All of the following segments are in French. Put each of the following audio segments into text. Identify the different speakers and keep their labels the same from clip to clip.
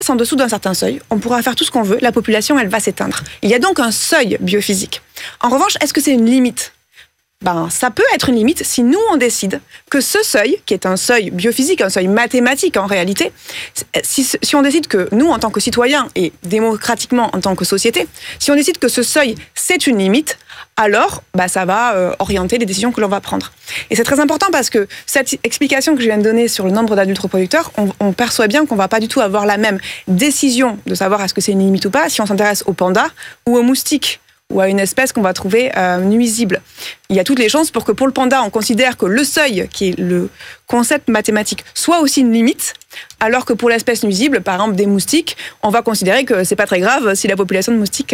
Speaker 1: en dessous d'un certain seuil, on pourra faire tout ce qu'on veut, la population, elle va s'éteindre. Il y a donc un seuil biophysique. En revanche, est-ce que c'est une limite ? Ça peut être une limite si nous, on décide que ce seuil, qui est un seuil biophysique, un seuil mathématique en réalité, si on décide que nous, en tant que citoyens et démocratiquement en tant que société, si on décide que ce seuil, c'est une limite, alors ça va orienter les décisions que l'on va prendre. Et c'est très important parce que cette explication que je viens de donner sur le nombre d'adultes reproducteurs, on perçoit bien qu'on ne va pas du tout avoir la même décision de savoir est-ce que c'est une limite ou pas si on s'intéresse aux pandas ou aux moustiques, ou à une espèce qu'on va trouver nuisible. Il y a toutes les chances pour que pour le panda, on considère que le seuil, qui est le concept mathématique, soit aussi une limite, alors que pour l'espèce nuisible, par exemple des moustiques, on va considérer que c'est pas très grave si la population de moustiques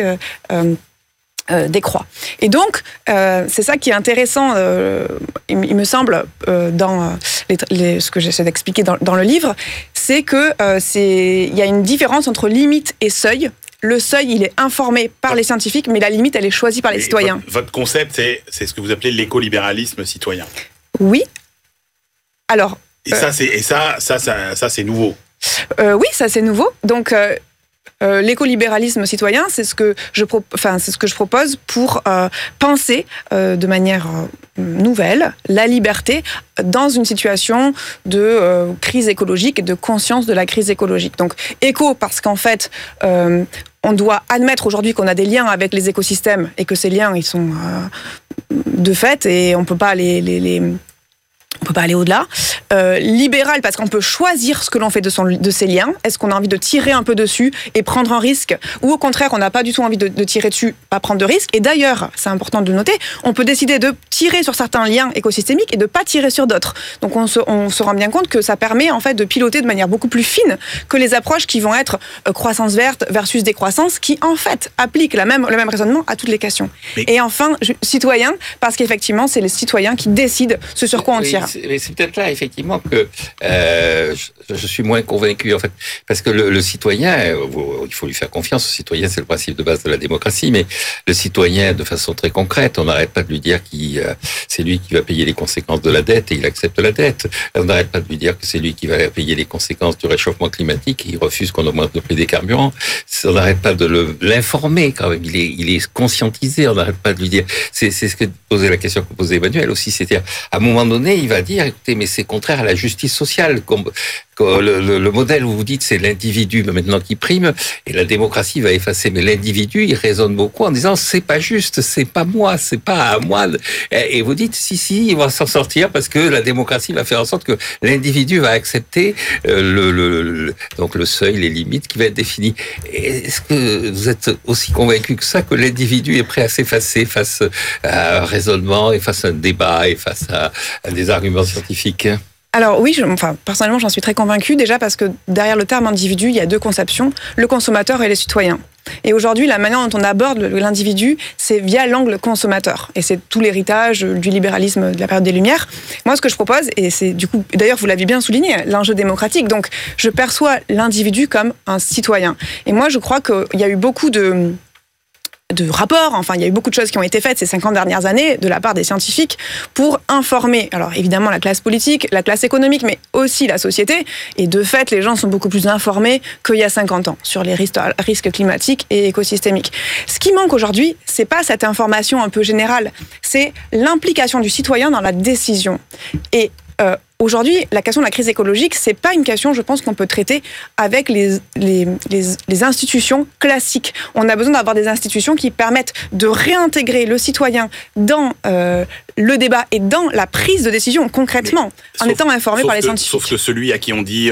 Speaker 1: décroît. Et donc, c'est ça qui est intéressant, il me semble, dans ce que j'essaie d'expliquer dans le livre, c'est que il y a une différence entre limite et seuil. Le seuil, il est informé par les scientifiques, mais la limite, elle est choisie par les citoyens.
Speaker 2: Votre concept, c'est ce que vous appelez l'écolibéralisme citoyen.
Speaker 1: Oui. Alors.
Speaker 2: Et ça, c'est nouveau.
Speaker 1: Oui, ça, c'est nouveau. Donc, l'écolibéralisme citoyen, c'est ce que je propose pour penser de manière nouvelle la liberté dans une situation de crise écologique et de conscience de la crise écologique. Donc, éco, parce qu'en fait, on doit admettre aujourd'hui qu'on a des liens avec les écosystèmes et que ces liens, ils sont de fait et on peut pas on peut pas aller au-delà. Libéral, parce qu'on peut choisir ce que l'on fait de ces liens. Est-ce qu'on a envie de tirer un peu dessus et prendre un risque ? Ou au contraire, on n'a pas du tout envie de tirer dessus, pas prendre de risque. Et d'ailleurs, c'est important de le noter, on peut décider de tirer sur certains liens écosystémiques et de pas tirer sur d'autres. Donc on se rend bien compte que ça permet en fait de piloter de manière beaucoup plus fine que les approches qui vont être croissance verte versus décroissance, qui en fait appliquent le même raisonnement à toutes les questions. Et enfin, citoyen, parce qu'effectivement, c'est les citoyens qui décident ce sur quoi on tire.
Speaker 3: Mais c'est peut-être là, effectivement, que je suis moins convaincu, en fait. Parce que le citoyen, il faut lui faire confiance. Le citoyen, c'est le principe de base de la démocratie. Mais le citoyen, de façon très concrète, on n'arrête pas de lui dire que c'est lui qui va payer les conséquences de la dette et il accepte la dette. On n'arrête pas de lui dire que c'est lui qui va payer les conséquences du réchauffement climatique et il refuse qu'on augmente le prix des carburants. On n'arrête pas de l'informer, quand même. Il est conscientisé. On n'arrête pas de lui dire. C'est ce que posait la question que posait Emmanuel aussi. C'est-à-dire, à un moment donné, il va dire, écoutez, mais c'est contraire à la justice sociale. Le modèle où vous dites c'est l'individu maintenant qui prime et la démocratie va effacer, mais l'individu il raisonne beaucoup en disant c'est pas juste, c'est pas moi, c'est pas à moi, et vous dites si il va s'en sortir parce que la démocratie va faire en sorte que l'individu va accepter donc le seuil, les limites qui va être définies. Est-ce que vous êtes aussi convaincu que ça, que l'individu est prêt à s'effacer face à un raisonnement et face à un débat et face à des arguments scientifiques?
Speaker 1: Alors oui, personnellement, j'en suis très convaincue, déjà parce que derrière le terme individu, il y a deux conceptions, le consommateur et les citoyens. Et aujourd'hui, la manière dont on aborde l'individu, c'est via l'angle consommateur. Et c'est tout l'héritage du libéralisme de la période des Lumières. Moi, ce que je propose, et c'est du coup, d'ailleurs, vous l'avez bien souligné, l'enjeu démocratique. Donc, je perçois l'individu comme un citoyen. Et moi, je crois qu'il y a eu beaucoup de rapports, il y a eu beaucoup de choses qui ont été faites ces 50 dernières années de la part des scientifiques pour informer, alors évidemment la classe politique, la classe économique, mais aussi la société. Et de fait, les gens sont beaucoup plus informés qu'il y a 50 ans sur les risques climatiques et écosystémiques. Ce qui manque aujourd'hui, c'est pas cette information un peu générale, c'est l'implication du citoyen dans la décision. Et aujourd'hui, la question de la crise écologique, c'est pas une question, je pense, qu'on peut traiter avec les institutions classiques. On a besoin d'avoir des institutions qui permettent de réintégrer le citoyen dans le débat et dans la prise de décision concrètement, en étant informé par les scientifiques.
Speaker 2: Sauf que celui à qui on dit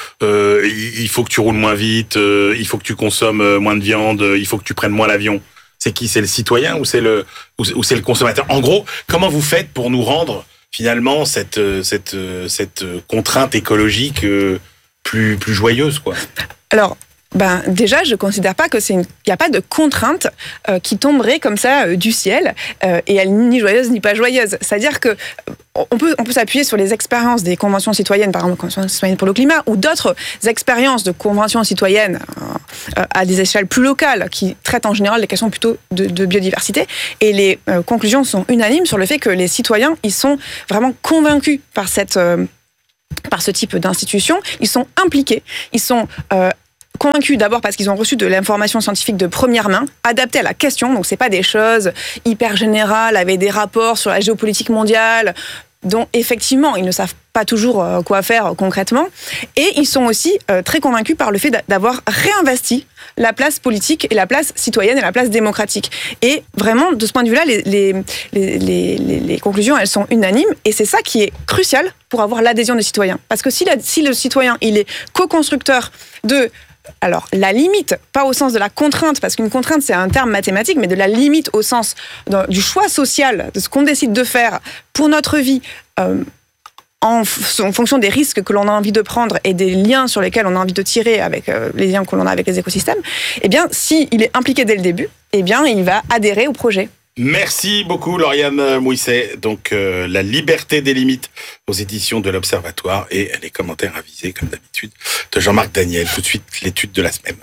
Speaker 2: il faut que tu roules moins vite, il faut que tu consommes moins de viande, il faut que tu prennes moins l'avion. C'est qui? C'est le citoyen ou c'est le consommateur? En gros, comment vous faites pour nous rendre finalement cette contrainte écologique plus joyeuse, quoi?
Speaker 1: Alors, déjà, je considère pas que il n'y a pas de contrainte qui tomberait comme ça du ciel et elle n'est ni joyeuse ni pas joyeuse. C'est-à-dire que on peut s'appuyer sur les expériences des conventions citoyennes, par exemple la Convention citoyenne pour le climat, ou d'autres expériences de conventions citoyennes à des échelles plus locales qui traitent en général des questions plutôt de biodiversité. Et les conclusions sont unanimes sur le fait que les citoyens, ils sont vraiment convaincus par ce type d'institution. Ils sont impliqués, ils sont convaincus d'abord parce qu'ils ont reçu de l'information scientifique de première main, adaptée à la question, donc c'est pas des choses hyper générales avec des rapports sur la géopolitique mondiale, dont effectivement ils ne savent pas toujours quoi faire concrètement, et ils sont aussi très convaincus par le fait d'avoir réinvesti la place politique et la place citoyenne et la place démocratique. Et vraiment, de ce point de vue-là, les conclusions, elles sont unanimes, et c'est ça qui est crucial pour avoir l'adhésion des citoyens. Parce que si le citoyen, il est co-constructeur de... Alors, la limite, pas au sens de la contrainte, parce qu'une contrainte, c'est un terme mathématique, mais de la limite au sens du choix social, de ce qu'on décide de faire pour notre vie, en fonction des risques que l'on a envie de prendre et des liens sur lesquels on a envie de tirer avec les liens que l'on a avec les écosystèmes, eh bien, s'il est impliqué dès le début, eh bien, il va adhérer au projet.
Speaker 2: Merci beaucoup, Lauriane Mouisset. Donc, La liberté des limites aux éditions de l'Observatoire et les commentaires avisés, comme d'habitude, de Jean-Marc Daniel. Tout de suite, l'étude de la semaine.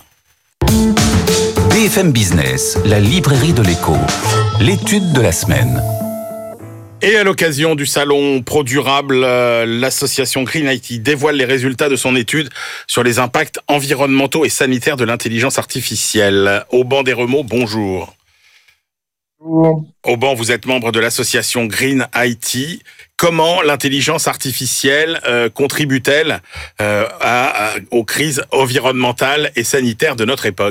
Speaker 4: BFM Business, la librairie de l'écho. L'étude de la semaine.
Speaker 2: Et à l'occasion du salon ProDurable, l'association Green IT dévoile les résultats de son étude sur les impacts environnementaux et sanitaires de l'intelligence artificielle. Auban Desremeaux, bonjour. Auban, vous êtes membre de l'association Green IT. Comment l'intelligence artificielle contribue-t-elle aux crises environnementales et sanitaires de notre époque ?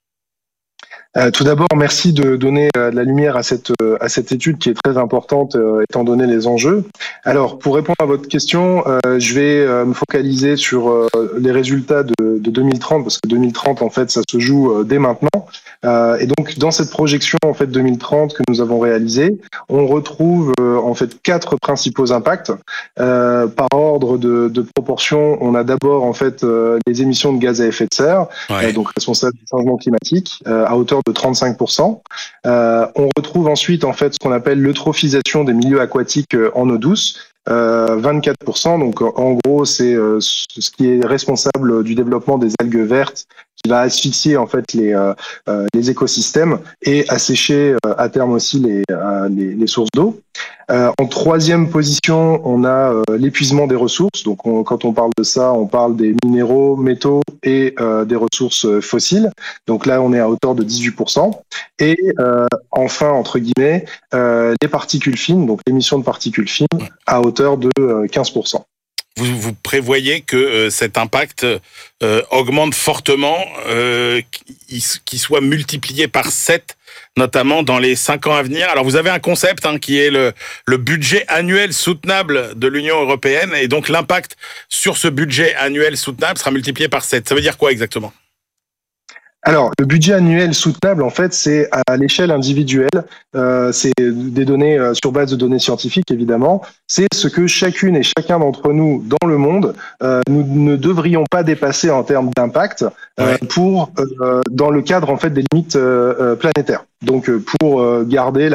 Speaker 5: Tout d'abord, merci de donner de la lumière à cette étude qui est très importante étant donné les enjeux. Alors, pour répondre à votre question, je vais me focaliser sur les résultats de 2030, parce que 2030, en fait, ça se joue dès maintenant. Et donc, dans cette projection en fait 2030 que nous avons réalisée, on retrouve en fait 4 principaux impacts. Par ordre de proportion, on a d'abord en fait les émissions de gaz à effet de serre, donc responsables du changement climatique, à hauteur de 35%. On retrouve ensuite en fait ce qu'on appelle l'eutrophisation des milieux aquatiques en eau douce. 24%, donc en gros c'est ce qui est responsable du développement des algues vertes qui va asphyxier en fait les écosystèmes et assécher à terme aussi les sources d'eau. En troisième position, on a l'épuisement des ressources. Donc quand on parle de ça, on parle des minéraux, métaux et des ressources fossiles. Donc là, on est à hauteur de 18%. Et enfin, entre guillemets, les particules fines, donc l'émission de particules fines à hauteur de 15%.
Speaker 2: Vous prévoyez que cet impact augmente fortement, qu'il soit multiplié par 7, notamment dans les 5 ans à venir. Alors vous avez un concept qui est le budget annuel soutenable de l'Union européenne, et donc l'impact sur ce budget annuel soutenable sera multiplié par 7. Ça veut dire quoi exactement ?
Speaker 5: Alors, le budget annuel soutenable, en fait, c'est à l'échelle individuelle. C'est des données sur base de données scientifiques, évidemment. C'est ce que chacune et chacun d'entre nous dans le monde, nous ne devrions pas dépasser en termes d'impact pour dans le cadre en fait des limites planétaires. Donc, pour garder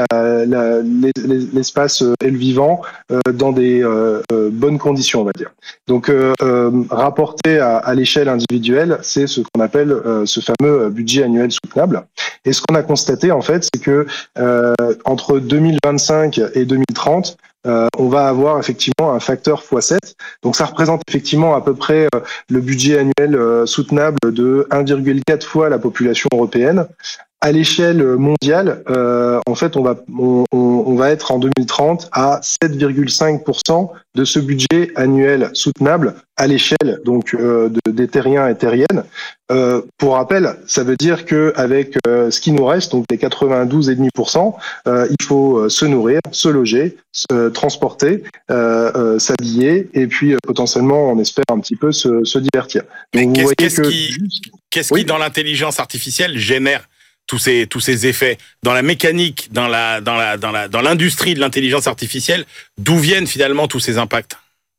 Speaker 5: l'espace et le vivant dans des bonnes conditions, on va dire. Donc, rapporté à l'échelle individuelle, c'est ce qu'on appelle ce fameux budget annuel soutenable. Et ce qu'on a constaté, en fait, c'est que entre 2025 et 2030, on va avoir effectivement un facteur x7. Donc ça représente effectivement à peu près le budget annuel soutenable de 1,4 fois la population européenne. À l'échelle mondiale, en fait, on va être en 2030 à 7,5% de ce budget annuel soutenable à l'échelle donc des terriens et terriennes. Pour rappel, ça veut dire que avec ce qui nous reste, donc les 92,5%, il faut se nourrir, se loger, se transporter, s'habiller et puis potentiellement, on espère un petit peu se divertir.
Speaker 2: Mais qu'est-ce qui dans l'intelligence artificielle génère tous ces effets dans la mécanique, dans l'industrie de l'intelligence artificielle, d'où viennent finalement tous ces impacts ?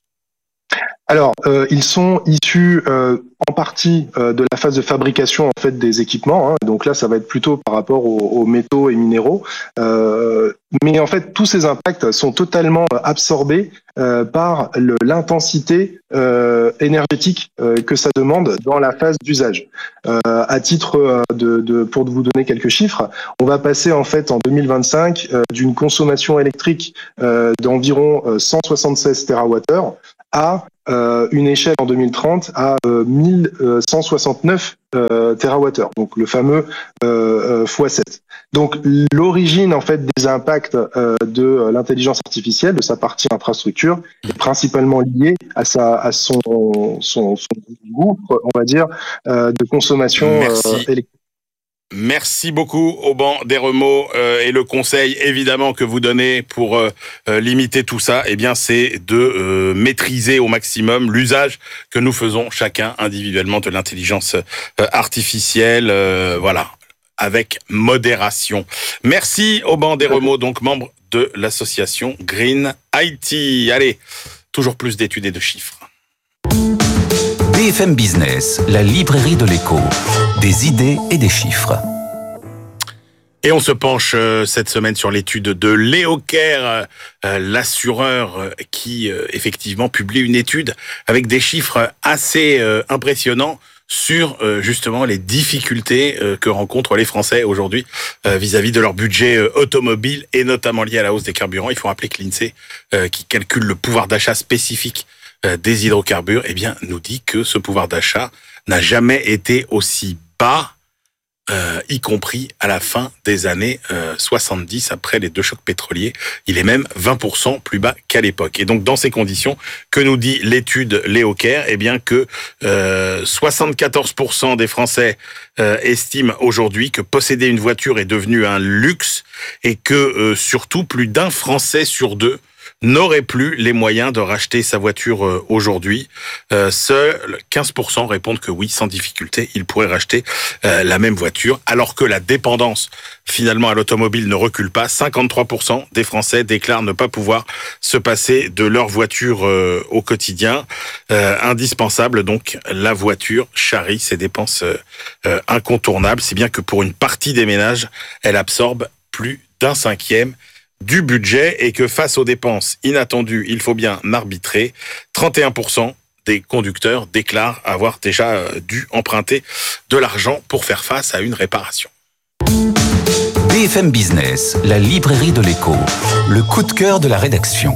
Speaker 5: Alors, ils sont issus en partie de la phase de fabrication en fait des équipements. Donc là, ça va être plutôt par rapport aux métaux et minéraux. Mais en fait, tous ces impacts sont totalement absorbés par l'intensité énergétique que ça demande dans la phase d'usage. À titre pour vous donner quelques chiffres, on va passer en fait en 2025 d'une consommation électrique d'environ 176 TWh à une échelle en 2030 à 1169 TWh, donc le fameux x7. Donc l'origine en fait des impacts de l'intelligence artificielle, de sa partie infrastructure, est principalement liée à son gouffre, on va dire, de consommation électrique.
Speaker 2: Merci beaucoup Auban Desremeaux et le conseil évidemment que vous donnez pour limiter tout ça, eh bien c'est de maîtriser au maximum l'usage que nous faisons chacun individuellement de l'intelligence artificielle, voilà, avec modération. Merci Auban Desremeaux, donc membre de l'association Green IT. Allez, toujours plus d'études et de chiffres.
Speaker 4: BFM Business, la librairie de l'écho. Des idées et des chiffres.
Speaker 2: Et on se penche cette semaine sur l'étude de Leocare, l'assureur qui effectivement publie une étude avec des chiffres assez impressionnants sur justement les difficultés que rencontrent les Français aujourd'hui vis-à-vis de leur budget automobile et notamment lié à la hausse des carburants. Il faut rappeler que l'INSEE, qui calcule le pouvoir d'achat spécifique des hydrocarbures, eh bien, nous dit que ce pouvoir d'achat n'a jamais été aussi bas, y compris à la fin des années 70, après les 2 chocs pétroliers. Il est même 20% plus bas qu'à l'époque. Et donc, dans ces conditions, que nous dit l'étude Leocare? Eh bien, que 74% des Français estiment aujourd'hui que posséder une voiture est devenu un luxe et que, surtout, plus d'un Français sur 2 n'aurait plus les moyens de racheter sa voiture aujourd'hui. Seuls 15% répondent que oui, sans difficulté, ils pourraient racheter la même voiture, alors que la dépendance finalement à l'automobile ne recule pas. 53% des Français déclarent ne pas pouvoir se passer de leur voiture au quotidien. Indispensable, donc la voiture charrie ses dépenses incontournables, si bien que pour une partie des ménages, elle absorbe plus d'un cinquième du budget et que face aux dépenses inattendues, il faut bien arbitrer. 31% des conducteurs déclarent avoir déjà dû emprunter de l'argent pour faire face à une réparation.
Speaker 4: BFM Business, la librairie de l'écho, le coup de cœur de la rédaction.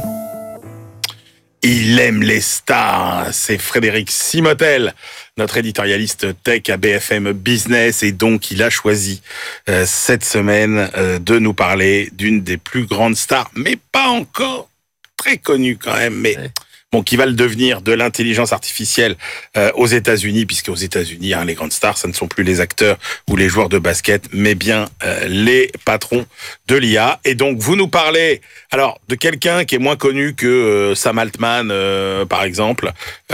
Speaker 2: Il aime les stars, c'est Frédéric Simotel, notre éditorialiste tech à BFM Business, et donc il a choisi cette semaine de nous parler d'une des plus grandes stars, mais pas encore très connue quand même, mais bon, qui va le devenir, de l'intelligence artificielle aux États-Unis, puisque aux États-Unis, les grandes stars, ce ne sont plus les acteurs ou les joueurs de basket, mais bien les patrons de l'IA. Et donc, vous nous parlez, alors, de quelqu'un qui est moins connu que Sam Altman, par exemple,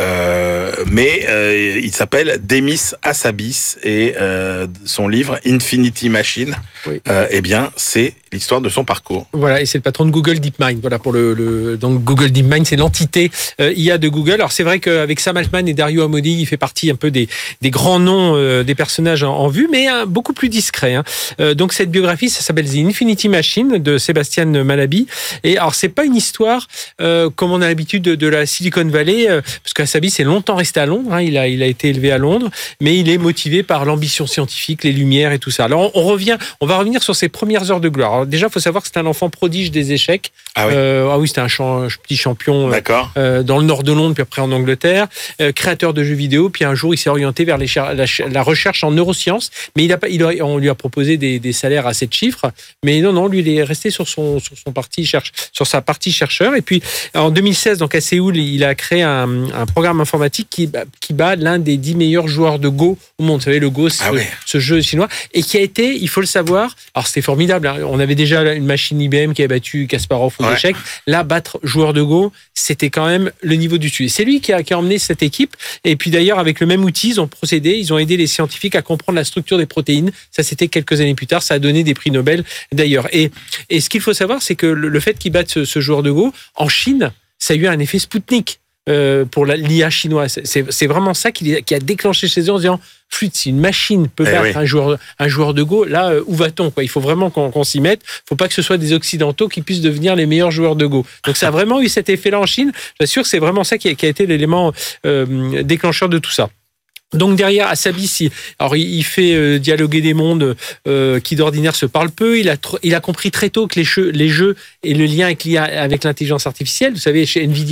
Speaker 2: mais il s'appelle Demis Hassabis, et son livre Infinity Machine, eh bien, c'est l'histoire de son parcours.
Speaker 6: Voilà, et c'est le patron de Google DeepMind. Voilà pour donc Google DeepMind, c'est l'entité IA de Google. Alors c'est vrai qu'avec Sam Altman et Dario Amodei, il fait partie un peu des grands noms des personnages en vue, mais beaucoup plus discret. Donc cette biographie, ça s'appelle The Infinity Machine de Sébastien Malaby. Et alors c'est pas une histoire comme on a l'habitude de la Silicon Valley, parce qu'Hassabis est longtemps resté à Londres. Il a été élevé à Londres, mais il est motivé par l'ambition scientifique, les lumières et tout ça. Alors on va revenir sur ses premières heures de gloire. Alors, déjà, il faut savoir que c'est un enfant prodige des échecs. Ah oui, c'était un petit champion dans le nord de Londres, puis après en Angleterre, créateur de jeux vidéo, puis un jour il s'est orienté vers la recherche en neurosciences, mais on lui a proposé des salaires à 7 chiffres, mais non, lui il est resté sur sa partie chercheur. Et puis en 2016, donc à Séoul, il a créé un programme informatique qui bat l'un des 10 meilleurs joueurs de Go au monde. Vous savez, le Go, c'est ce jeu chinois, et qui a été, il faut le savoir, alors c'était formidable, on avait déjà une machine IBM qui a battu Kasparov aux échecs. Là, battre joueur de Go, c'était quand même le niveau du dessus. C'est lui qui a emmené cette équipe. Et puis d'ailleurs, avec le même outil, ils ont aidé les scientifiques à comprendre la structure des protéines. Ça, c'était quelques années plus tard. Ça a donné des prix Nobel d'ailleurs. Et ce qu'il faut savoir, c'est que le fait qu'il batte ce joueur de Go, en Chine, ça a eu un effet Spoutnik pour l'IA chinoise. C'est vraiment ça qui a déclenché chez eux en disant flûte, si une machine peut battre un joueur de Go, là, où va-t-on, quoi? Il faut vraiment qu'on s'y mette. Il ne faut pas que ce soit des Occidentaux qui puissent devenir les meilleurs joueurs de Go. Donc ça a vraiment eu cet effet-là en Chine. J'assure que c'est vraiment ça qui a été l'élément déclencheur de tout ça. Donc derrière Hassabis, il fait dialoguer des mondes qui d'ordinaire se parlent peu. Il a compris très tôt que les jeux et le lien avec l'intelligence artificielle, vous savez, chez Nvidia,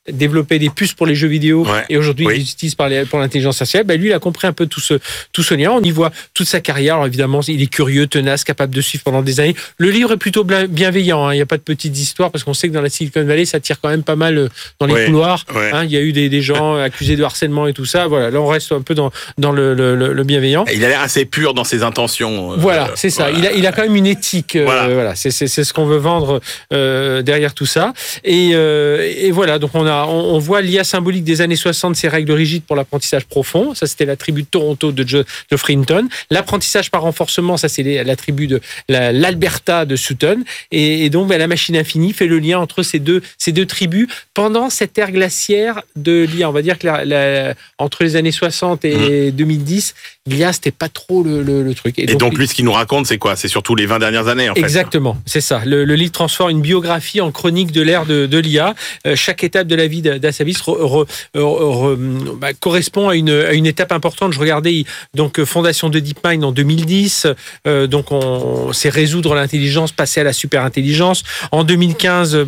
Speaker 6: développait des puces pour les jeux vidéo et aujourd'hui il les utilise pour l'intelligence artificielle. Lui, il a compris un peu tout ce lien. On y voit toute sa carrière. Alors évidemment, il est curieux, tenace, capable de suivre pendant des années. Le livre est plutôt bienveillant. Il n'y a pas de petites histoires parce qu'on sait que dans la Silicon Valley, ça tire quand même pas mal dans les couloirs. Il y a eu des gens accusés de harcèlement et tout ça. Voilà, là on reste un peu dans le bienveillant.
Speaker 2: Il a l'air assez pur dans ses intentions.
Speaker 6: Voilà, c'est ça. Il a quand même une éthique. Voilà, c'est ce qu'on veut vendre derrière tout ça. Et voilà, donc on voit l'IA symbolique des années 60, ses règles rigides pour l'apprentissage profond. Ça, c'était la tribu de Toronto de Geoffrey Hinton. L'apprentissage par renforcement, ça, c'est la tribu de l'Alberta de Sutton. Et donc, la machine infinie fait le lien entre ces deux tribus pendant cette ère glaciaire de l'IA. On va dire que entre les années 60 et 2010, l'IA, c'était pas trop le truc.
Speaker 2: Et donc, lui, ce qu'il nous raconte, c'est quoi? C'est surtout les 20 dernières années, en fait.
Speaker 6: Exactement, c'est ça. Le livre transforme une biographie en chronique de l'ère de l'IA. Chaque étape de la vie d'Assavis correspond à une étape importante. Je regardais donc fondation de DeepMind en 2010. Donc on sait résoudre l'intelligence, passer à la super intelligence. En 2015,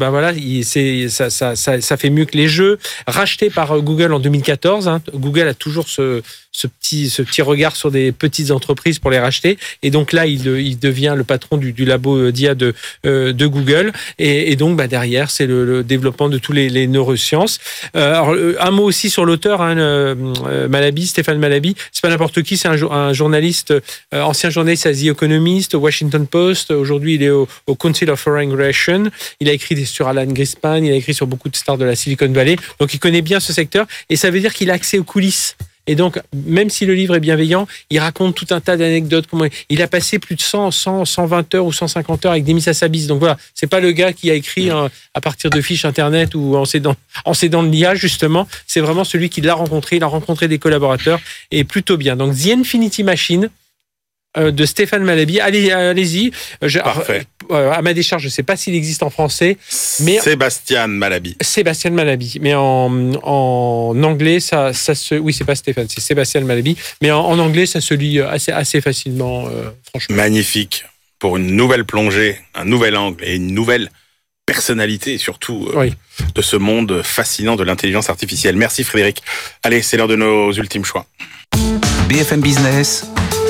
Speaker 6: ça fait mieux que les jeux. Racheté par Google en 2014. Google a toujours ce petit regard sur des petites entreprises pour les racheter. Et donc là, il devient le patron du labo d'IA de Google. Et donc, derrière, c'est le développement de tous les neurosciences. Alors, un mot aussi sur l'auteur, Malaby, Stéphane Malaby. C'est pas n'importe qui, c'est un journaliste, ancien journaliste à The Economist, au Washington Post. Aujourd'hui, il est au Council of Foreign Relations. Il a écrit sur Alan Greenspan, il a écrit sur beaucoup de stars de la Silicon Valley. Donc, il connaît bien ce secteur. Et ça veut dire qu'il a accès aux coulisses. Et donc, même si le livre est bienveillant, il raconte tout un tas d'anecdotes. Il a passé plus de 120 heures ou 150 heures avec Demis Hassabis. Donc voilà, c'est pas le gars qui a écrit à partir de fiches internet ou en s'aidant de l'IA, justement. C'est vraiment celui qui l'a rencontré. Il a rencontré des collaborateurs et plutôt bien. Donc, The Infinity Machine de Stéphane Malaby. Allez-y.
Speaker 2: Parfait.
Speaker 6: À ma décharge, je ne sais pas s'il existe en français. Mais
Speaker 2: Sébastien Malaby.
Speaker 6: Sébastien Malaby. Mais en anglais, ça se... Oui, c'est pas Stéphane, c'est Sébastien Malaby. Mais en anglais, ça se lit assez facilement, franchement.
Speaker 2: Magnifique. Pour une nouvelle plongée, un nouvel angle et une nouvelle personnalité, surtout, de ce monde fascinant de l'intelligence artificielle. Merci Frédéric. Allez, c'est l'heure de nos ultimes choix.
Speaker 4: BFM Business,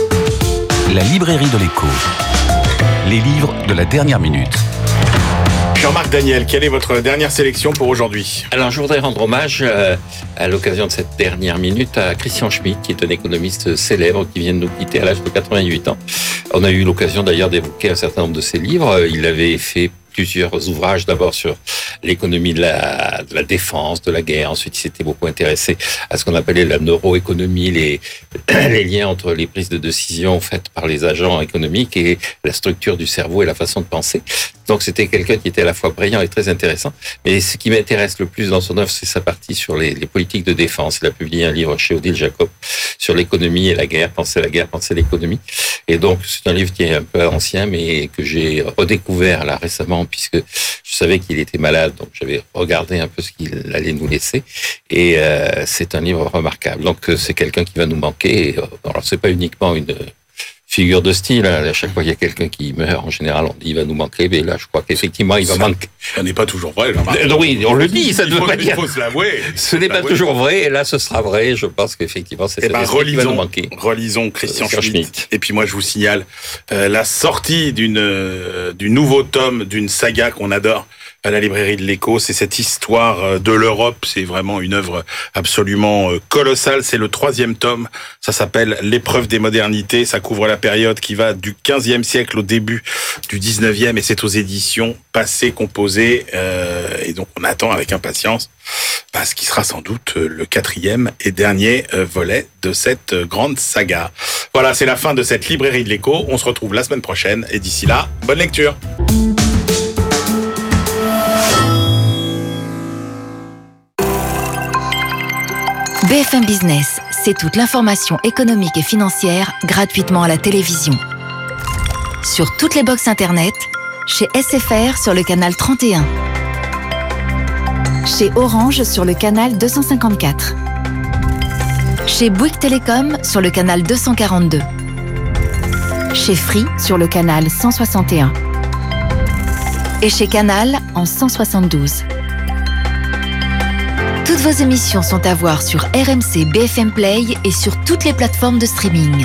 Speaker 4: la librairie de l'écho. Les livres de la dernière minute.
Speaker 2: Jean-Marc Daniel, quelle est votre dernière sélection pour aujourd'hui?
Speaker 3: Alors, je voudrais rendre hommage à l'occasion de cette dernière minute à Christian Schmitt, qui est un économiste célèbre qui vient de nous quitter à l'âge de 88 ans. On a eu l'occasion d'ailleurs d'évoquer un certain nombre de ses livres. Il avait fait plusieurs ouvrages, d'abord sur l'économie de la défense, de la guerre. Ensuite, il s'était beaucoup intéressé à ce qu'on appelait la neuroéconomie, les liens entre les prises de décision faites par les agents économiques et la structure du cerveau et la façon de penser. Donc, c'était quelqu'un qui était à la fois brillant et très intéressant. Mais ce qui m'intéresse le plus dans son œuvre, c'est sa partie sur les politiques de défense. Il a publié un livre chez Odile Jacob sur l'économie et la guerre, penser la guerre, penser l'économie. Et donc, c'est un livre qui est un peu ancien, mais que j'ai redécouvert là récemment, puisque je savais qu'il était malade, donc j'avais regardé un peu ce qu'il allait nous laisser. Et c'est un livre remarquable. Donc, c'est quelqu'un qui va nous manquer. Alors, c'est pas uniquement une figure de style. À chaque fois qu'il y a quelqu'un qui meurt, en général, on dit il va nous manquer. Mais là, je crois qu'effectivement, il va manquer.
Speaker 2: Ça n'est pas toujours vrai, Jean-Marc.
Speaker 3: Oui, on le dit, ça ne veut pas dire.
Speaker 2: Il faut se l'avouer.
Speaker 3: Ce n'est pas toujours vrai, et là, ce sera vrai. Je pense qu'effectivement, c'est qui va nous manquer.
Speaker 2: Relisons Christian Schmitt. Et puis moi, je vous signale la sortie du nouveau tome d'une saga qu'on adore à la librairie de l'Écho. C'est cette histoire de l'Europe. C'est vraiment une œuvre absolument colossale. C'est le 3e tome. Ça s'appelle L'épreuve des modernités. Ça couvre la période qui va du 15e siècle au début du 19e, et c'est aux éditions Passé Composé. Et donc, on attend avec impatience ce qui sera sans doute le 4e et dernier volet de cette grande saga. Voilà, c'est la fin de cette librairie de l'Écho. On se retrouve la semaine prochaine, et d'ici là, bonne lecture.
Speaker 7: BFM Business, c'est toute l'information économique et financière gratuitement à la télévision. Sur toutes les box internet, chez SFR sur le canal 31. Chez Orange sur le canal 254. Chez Bouygues Télécom sur le canal 242. Chez Free sur le canal 161. Et chez Canal en 172. Toutes vos émissions sont à voir sur RMC BFM Play et sur toutes les plateformes de streaming.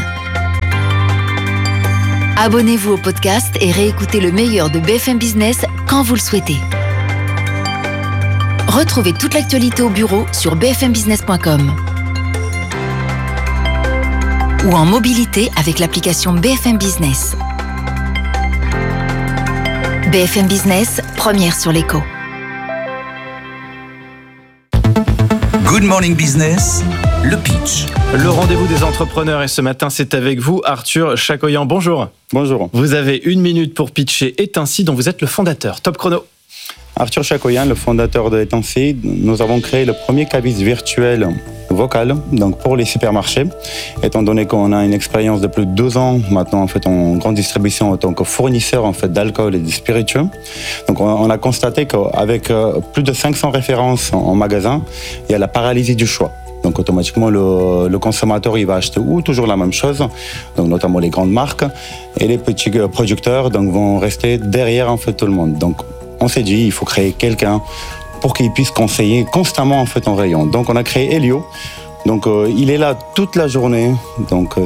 Speaker 7: Abonnez-vous au podcast et réécoutez le meilleur de BFM Business quand vous le souhaitez. Retrouvez toute l'actualité au bureau sur bfmbusiness.com ou en mobilité avec l'application BFM Business. BFM Business, première sur l'écho.
Speaker 4: Good Morning Business, le pitch.
Speaker 8: Le rendez-vous des entrepreneurs et ce matin c'est avec vous Arthur Chacoyan. Bonjour.
Speaker 9: Bonjour.
Speaker 8: Vous avez 1 minute pour pitcher Etinci dont vous êtes le fondateur. Top chrono.
Speaker 9: Arthur Chacoyan, le fondateur de Etinci. Nous avons créé le premier cabis virtuel vocal donc pour les supermarchés. Étant donné qu'on a une expérience de plus de 2 ans maintenant en fait en grande distribution en tant que fournisseur en fait d'alcool et de spiritueux. Donc on a constaté qu'avec plus de 500 références en magasin, il y a la paralysie du choix. Donc automatiquement le consommateur il va acheter ou toujours la même chose, donc notamment les grandes marques, et les petits producteurs donc vont rester derrière en fait tout le monde. Donc on s'est dit il faut créer quelqu'un pour qu'il puisse conseiller constamment en fait en rayon. Donc on a créé Elio. Donc il est là toute la journée, donc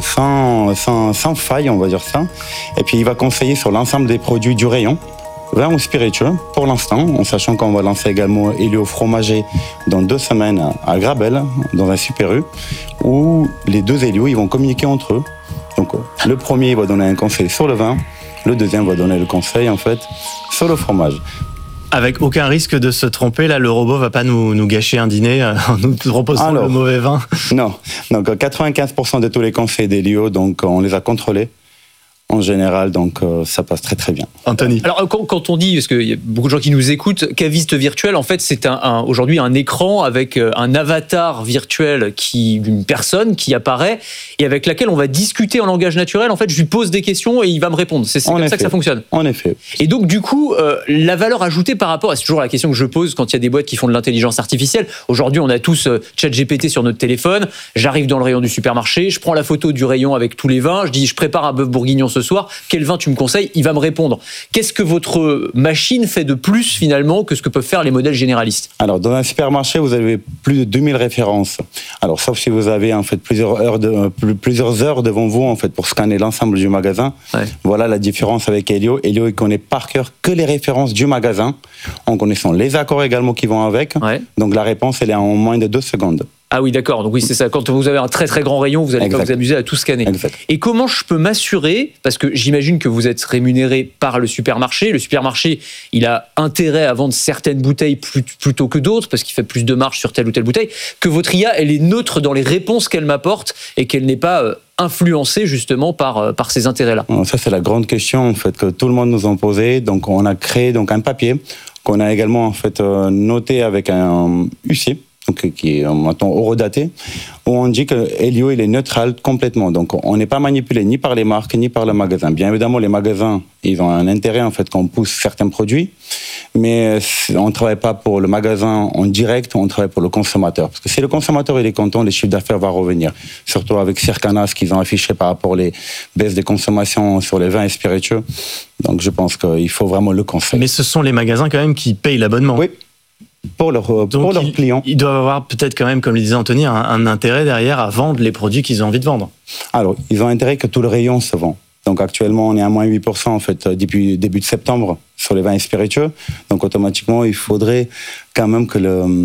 Speaker 9: sans faille on va dire ça. Et puis il va conseiller sur l'ensemble des produits du rayon. Vin ou spiritueux pour l'instant, en sachant qu'on va lancer également Elio fromager dans 2 semaines à Grabel, dans un Super U, où les 2 Elio ils vont communiquer entre eux. Donc le premier va donner un conseil sur le vin, le deuxième va donner le conseil en fait sur le fromage.
Speaker 8: Avec aucun risque de se tromper, là le robot va pas nous gâcher un dîner en nous proposant le mauvais vin.
Speaker 9: Non, donc 95% de tous les conseils d'Elio, donc on les a contrôlés. En général, donc ça passe très très bien.
Speaker 8: Anthony.
Speaker 10: Alors quand on dit, parce qu'il y a beaucoup de gens qui nous écoutent, caviste virtuel, en fait c'est aujourd'hui un écran avec un avatar virtuel d'une personne qui apparaît et avec laquelle on va discuter en langage naturel. En fait, je lui pose des questions et il va me répondre. C'est comme ça que ça fonctionne.
Speaker 9: En effet.
Speaker 10: Et donc du coup, la valeur ajoutée par rapport, c'est toujours la question que je pose quand il y a des boîtes qui font de l'intelligence artificielle. Aujourd'hui, on a tous ChatGPT sur notre téléphone. J'arrive dans le rayon du supermarché, je prends la photo du rayon avec tous les vins, je dis je prépare un bœuf bourguignon ce soir, quel vin tu me conseilles? Il va me répondre. Qu'est-ce que votre machine fait de plus finalement que ce que peuvent faire les modèles généralistes?
Speaker 9: Alors dans un supermarché, vous avez plus de 2000 références. Alors sauf si vous avez en fait plusieurs heures devant vous en fait pour scanner l'ensemble du magasin. Ouais. Voilà la différence avec Elio. Elio il connaît par cœur que les références du magasin, en connaissant les accords également qui vont avec. Ouais. Donc la réponse elle est en moins de 2 secondes.
Speaker 10: Ah oui, d'accord. Donc oui, c'est ça. Quand vous avez un très très grand rayon, vous n'allez pas vous amuser à tout scanner. Exact. Et comment je peux m'assurer, parce que j'imagine que vous êtes rémunéré par le supermarché. Le supermarché, il a intérêt à vendre certaines bouteilles plutôt que d'autres, parce qu'il fait plus de marge sur telle ou telle bouteille, que votre IA, elle est neutre dans les réponses qu'elle m'apporte et qu'elle n'est pas influencée justement par ces intérêts-là.
Speaker 9: Ça, c'est la grande question en fait que tout le monde nous a posée. Donc on a créé donc un papier qu'on a également en fait noté avec un UC. Donc, qui est maintenant horodaté, où on dit que Elio il est neutral complètement. Donc on n'est pas manipulé ni par les marques ni par le magasin. Bien évidemment, les magasins ils ont un intérêt en fait qu'on pousse certains produits, mais on ne travaille pas pour le magasin en direct, on travaille pour le consommateur. Parce que si le consommateur il est content, les chiffres d'affaires vont revenir. Surtout avec Circana, ce qu'ils ont affiché par rapport aux baisses de consommation sur les vins et spiritueux. Donc je pense qu'il faut vraiment le conseil.
Speaker 8: Mais ce sont les magasins quand même qui payent l'abonnement.
Speaker 9: Oui. Pour leurs clients.
Speaker 8: Ils doivent avoir peut-être quand même, comme le disait Anthony, un intérêt derrière à vendre les produits qu'ils ont envie de vendre.
Speaker 9: Alors, ils ont intérêt que tout le rayon se vend. Donc actuellement, on est à moins 8% en fait depuis début de septembre sur les vins et spiritueux. Donc automatiquement, il faudrait quand même que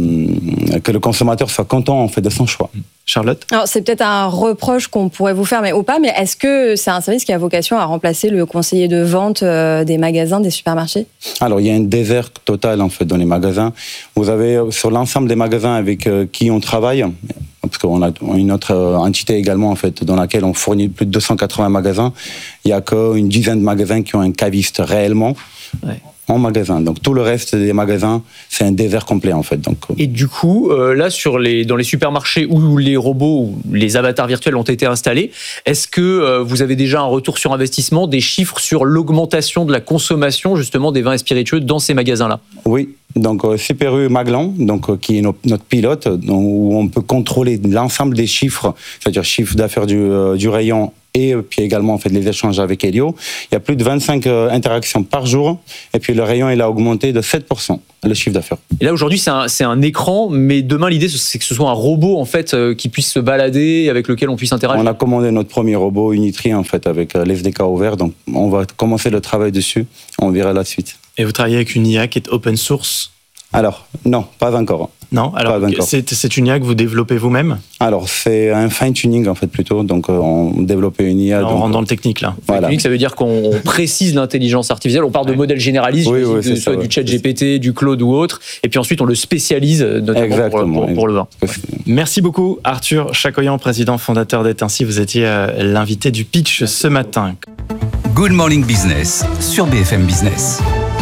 Speaker 9: le consommateur soit content en fait de son choix.
Speaker 8: Charlotte?
Speaker 11: Alors c'est peut-être un reproche qu'on pourrait vous faire, mais est-ce que c'est un service qui a vocation à remplacer le conseiller de vente des magasins, des supermarchés?
Speaker 9: Alors il y a un désert total en fait dans les magasins. Vous avez sur l'ensemble des magasins avec qui on travaille, parce qu'on a une autre entité également en fait dans laquelle on fournit plus de 280 magasins. Il y a qu'une dizaine de magasins qui ont un caviste réellement. Ouais. En magasin. Donc tout le reste des magasins, c'est un désert complet en fait. Donc,
Speaker 10: et du coup, là dans les supermarchés où les robots ou les avatars virtuels ont été installés, est-ce que vous avez déjà un retour sur investissement, des chiffres sur l'augmentation de la consommation justement des vins et spiritueux dans ces magasins-là?
Speaker 9: Oui. Donc Super U Maglan, donc qui est notre pilote, où on peut contrôler l'ensemble des chiffres, c'est-à-dire chiffre d'affaires du rayon et puis également en fait les échanges avec Helio. Il y a plus de 25 interactions par jour et puis le rayon il a augmenté de 7%, le chiffre d'affaires.
Speaker 10: Et là aujourd'hui c'est un écran, mais demain l'idée c'est que ce soit un robot en fait qui puisse se balader, avec lequel on puisse interagir.
Speaker 9: On a commandé notre premier robot Unitri en fait avec l'SDK ouvert, donc on va commencer le travail dessus, on verra la suite.
Speaker 8: Et vous travaillez avec une IA qui est open source?
Speaker 9: Alors, non, pas encore.
Speaker 8: Non, alors c'est une IA que vous développez vous-même?
Speaker 9: Alors, c'est un fine-tuning en fait plutôt, donc on développe une IA.
Speaker 8: Alors, on rentre dans le technique là.
Speaker 10: Voilà. Ça veut dire qu'on précise l'intelligence artificielle, on part de modèles généralistes, soit du chat GPT, du Claude ou autre, et puis ensuite on le spécialise notamment pour le vin.
Speaker 8: Merci beaucoup Arthur Chacoyan, président fondateur d'Etinci, vous étiez l'invité du pitch ce matin.
Speaker 4: Good Morning Business sur BFM Business.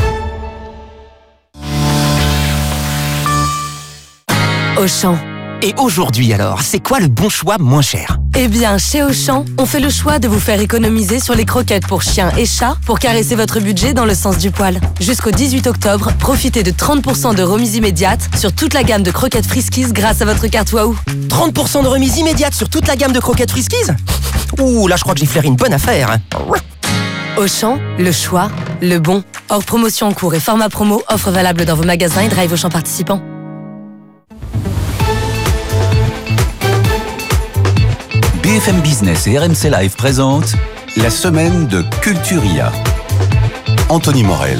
Speaker 12: Auchan. Et aujourd'hui alors, c'est quoi le bon choix moins cher?
Speaker 13: Eh bien, chez Auchan, on fait le choix de vous faire économiser sur les croquettes pour chiens et chats pour caresser votre budget dans le sens du poil. Jusqu'au 18 octobre, profitez de 30% de remise immédiate sur toute la gamme de croquettes Friskies grâce à votre carte Wahoo.
Speaker 12: 30% de remise immédiate sur toute la gamme de croquettes Friskies? Ouh, là je crois que j'ai flairé une bonne affaire.
Speaker 13: Auchan, le choix, le bon. Hors promotion en cours et format promo, offre valable dans vos magasins et drive Auchan participants.
Speaker 4: BFM Business et RMC Live présentent la semaine de Culturia. Anthony Morel.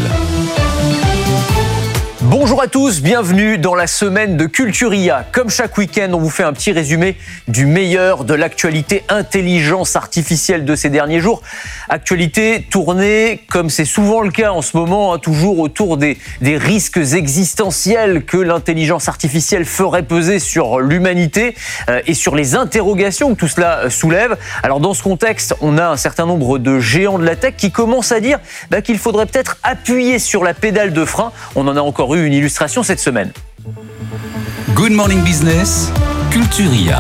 Speaker 10: Bonjour à tous, bienvenue dans la semaine de Culturia. Comme chaque week-end, on vous fait un petit résumé du meilleur de l'actualité intelligence artificielle de ces derniers jours. Actualité tournée, comme c'est souvent le cas en ce moment, toujours autour des risques existentiels que l'intelligence artificielle ferait peser sur l'humanité et sur les interrogations que tout cela soulève. Alors dans ce contexte, on a un certain nombre de géants de la tech qui commencent à dire qu'il faudrait peut-être appuyer sur la pédale de frein. On en a encore eu une illustration cette semaine.
Speaker 4: Good Morning Business, Culturia.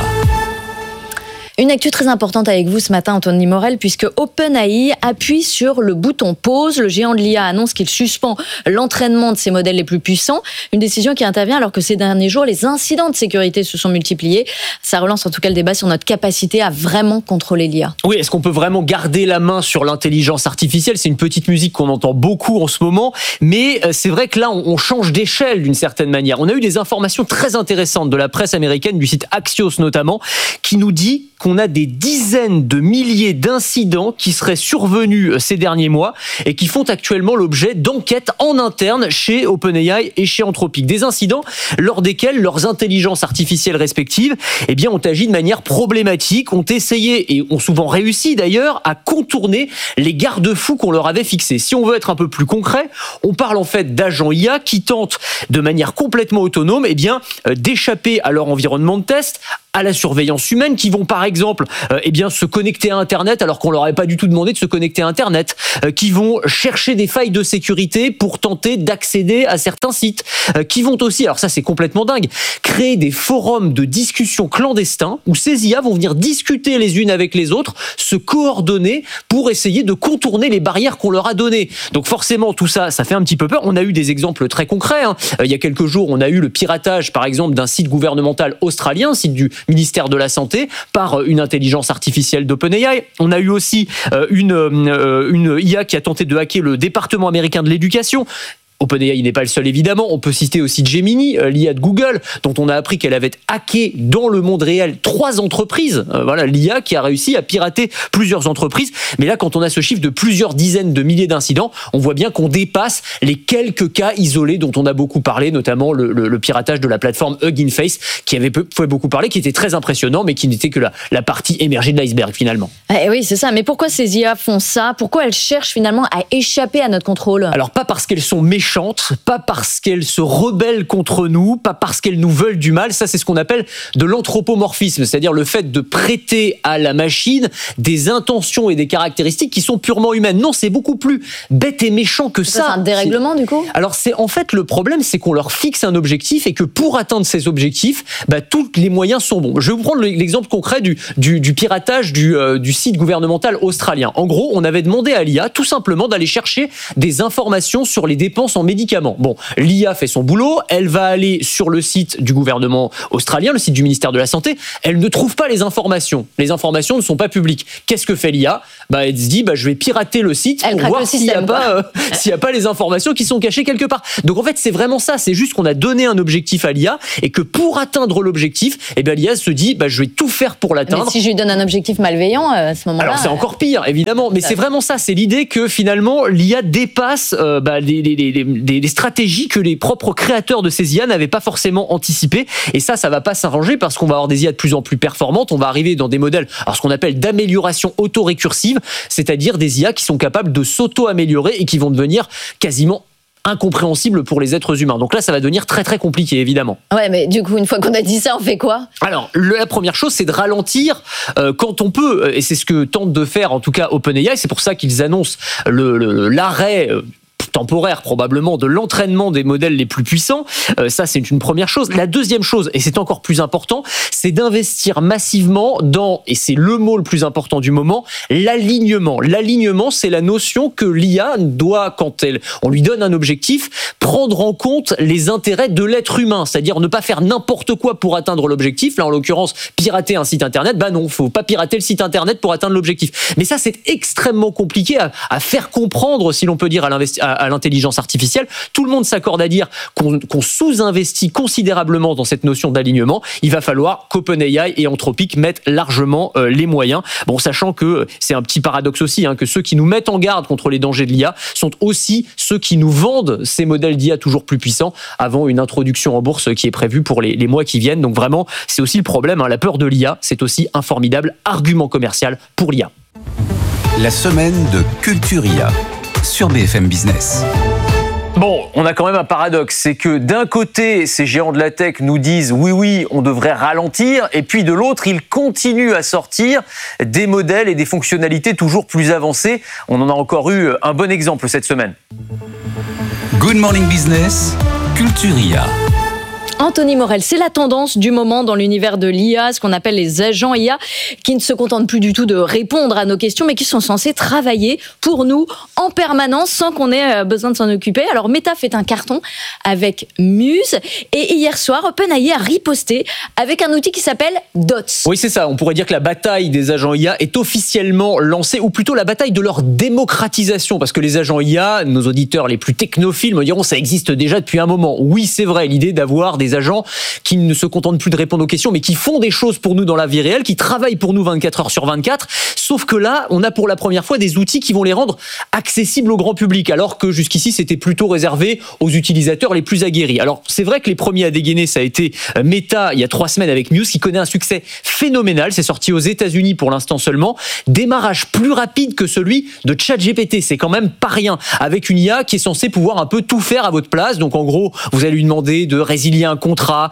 Speaker 11: Une actu très importante avec vous ce matin, Anthony Morel, puisque OpenAI appuie sur le bouton pause. Le géant de l'IA annonce qu'il suspend l'entraînement de ses modèles les plus puissants. Une décision qui intervient alors que ces derniers jours, les incidents de sécurité se sont multipliés. Ça relance en tout cas le débat sur notre capacité à vraiment contrôler l'IA.
Speaker 10: Oui, est-ce qu'on peut vraiment garder la main sur l'intelligence artificielle? C'est une petite musique qu'on entend beaucoup en ce moment, mais c'est vrai que là, on change d'échelle d'une certaine manière. On a eu des informations très intéressantes de la presse américaine, du site Axios notamment, qui nous dit qu'on a des dizaines de milliers d'incidents qui seraient survenus ces derniers mois et qui font actuellement l'objet d'enquêtes en interne chez OpenAI et chez Anthropic. Des incidents lors desquels leurs intelligences artificielles respectives ont agi de manière problématique, ont essayé et ont souvent réussi d'ailleurs à contourner les garde-fous qu'on leur avait fixés. Si on veut être un peu plus concret, on parle en fait d'agents IA qui tentent de manière complètement autonome d'échapper à leur environnement de test, à la surveillance humaine, qui vont par exemple se connecter à Internet alors qu'on leur avait pas du tout demandé de se connecter à Internet, qui vont chercher des failles de sécurité pour tenter d'accéder à certains sites, qui vont aussi, alors ça c'est complètement dingue, créer des forums de discussion clandestins où ces IA vont venir discuter les unes avec les autres, se coordonner pour essayer de contourner les barrières qu'on leur a données. Donc forcément tout ça, ça fait un petit peu peur. On a eu des exemples très concrets. Il y a quelques jours, on a eu le piratage par exemple d'un site gouvernemental australien, site du ministère de la Santé, par une intelligence artificielle d'OpenAI. On a eu aussi une IA qui a tenté de hacker le département américain de l'éducation. OpenAI n'est pas le seul évidemment, on peut citer aussi Gemini, l'IA de Google, dont on a appris qu'elle avait hacké dans le monde réel 3 entreprises. L'IA qui a réussi à pirater plusieurs entreprises. Mais là, quand on a ce chiffre de plusieurs dizaines de milliers d'incidents, on voit bien qu'on dépasse les quelques cas isolés dont on a beaucoup parlé, notamment le piratage de la plateforme Hugging Face, qui avait fait beaucoup parler, qui était très impressionnant, mais qui n'était que la partie émergée de l'iceberg finalement.
Speaker 11: Oui, c'est ça. Mais pourquoi ces IA font ça? Pourquoi elles cherchent finalement à échapper à notre contrôle?
Speaker 10: Alors pas parce qu'elles sont méchantes, pas parce qu'elles se rebellent contre nous, pas parce qu'elles nous veulent du mal. Ça, c'est ce qu'on appelle de l'anthropomorphisme, c'est-à-dire le fait de prêter à la machine des intentions et des caractéristiques qui sont purement humaines. Non, c'est beaucoup plus bête et méchant que ça.
Speaker 11: C'est un dérèglement, du coup?
Speaker 10: Alors, en fait, le problème, c'est qu'on leur fixe un objectif et que pour atteindre ces objectifs, tous les moyens sont bons. Je vais vous prendre l'exemple concret du piratage du site gouvernemental australien. En gros, on avait demandé à l'IA, tout simplement, d'aller chercher des informations sur les dépenses en son médicament. Bon, l'IA fait son boulot, elle va aller sur le site du gouvernement australien, le site du ministère de la Santé, elle ne trouve pas les informations. Les informations ne sont pas publiques. Qu'est-ce que fait l'IA ? Elle se dit, je vais pirater le site pour voir s'il n'y a pas les informations qui sont cachées quelque part. Donc en fait, c'est vraiment ça, c'est juste qu'on a donné un objectif à l'IA et que pour atteindre l'objectif, l'IA se dit, je vais tout faire pour l'atteindre.
Speaker 11: Mais si je lui donne un objectif malveillant, à ce moment-là...
Speaker 10: Alors c'est encore pire, évidemment, mais c'est vraiment ça, c'est l'idée que finalement, l'IA dépasse des stratégies que les propres créateurs de ces IA n'avaient pas forcément anticipées. Et ça va pas s'arranger parce qu'on va avoir des IA de plus en plus performantes. On va arriver dans des modèles, ce qu'on appelle d'amélioration auto-récursive, c'est-à-dire des IA qui sont capables de s'auto-améliorer et qui vont devenir quasiment incompréhensibles pour les êtres humains. Donc là, ça va devenir très très compliqué, évidemment.
Speaker 11: Ouais, mais du coup, une fois qu'on a dit ça, on fait quoi ?
Speaker 10: Alors, la première chose, c'est de ralentir quand on peut, et c'est ce que tente de faire en tout cas OpenAI. C'est pour ça qu'ils annoncent l'arrêt temporaire probablement de l'entraînement des modèles les plus puissants. Ça, c'est une première chose. La deuxième chose, et c'est encore plus important, c'est d'investir massivement dans, et c'est le mot le plus important du moment, l'alignement. L'alignement, c'est la notion que l'IA doit, quand on lui donne un objectif, prendre en compte les intérêts de l'être humain, c'est-à-dire ne pas faire n'importe quoi pour atteindre l'objectif. Là, en l'occurrence, pirater un site internet, non, faut pas pirater le site internet pour atteindre l'objectif. Mais ça, c'est extrêmement compliqué à faire comprendre, si l'on peut dire, à l'intelligence artificielle. Tout le monde s'accorde à dire qu'on sous-investit considérablement dans cette notion d'alignement. Il va falloir qu'OpenAI et Anthropic mettent largement les moyens. Bon, sachant que c'est un petit paradoxe aussi, que ceux qui nous mettent en garde contre les dangers de l'IA sont aussi ceux qui nous vendent ces modèles d'IA toujours plus puissants avant une introduction en bourse qui est prévue pour les mois qui viennent. Donc vraiment, c'est aussi le problème. La peur de l'IA, c'est aussi un formidable argument commercial pour l'IA.
Speaker 4: La semaine de Culture IA sur BFM Business.
Speaker 10: Bon, on a quand même un paradoxe, c'est que d'un côté, ces géants de la tech nous disent oui, on devrait ralentir, et puis de l'autre, ils continuent à sortir des modèles et des fonctionnalités toujours plus avancées. On en a encore eu un bon exemple cette semaine.
Speaker 4: Good Morning Business, Culture IA.
Speaker 11: Anthony Morel, c'est la tendance du moment dans l'univers de l'IA, ce qu'on appelle les agents IA, qui ne se contentent plus du tout de répondre à nos questions, mais qui sont censés travailler pour nous en permanence sans qu'on ait besoin de s'en occuper. Alors Meta fait un carton avec Muse, et hier soir, OpenAI a riposté avec un outil qui s'appelle Dots.
Speaker 10: Oui, c'est ça. On pourrait dire que la bataille des agents IA est officiellement lancée, ou plutôt la bataille de leur démocratisation, parce que les agents IA, nos auditeurs les plus technophiles me diront ça existe déjà depuis un moment. Oui, c'est vrai, l'idée d'avoir des agents qui ne se contentent plus de répondre aux questions, mais qui font des choses pour nous dans la vie réelle, qui travaillent pour nous 24 heures sur 24. Sauf que là, on a pour la première fois des outils qui vont les rendre accessibles au grand public, alors que jusqu'ici, c'était plutôt réservé aux utilisateurs les plus aguerris. Alors, c'est vrai que les premiers à dégainer, ça a été Meta, il y a 3 semaines avec Muse, qui connaît un succès phénoménal. C'est sorti aux États-Unis pour l'instant seulement. Démarrage plus rapide que celui de ChatGPT. C'est quand même pas rien. Avec une IA qui est censée pouvoir un peu tout faire à votre place. Donc, en gros, vous allez lui demander de résilier un contrat,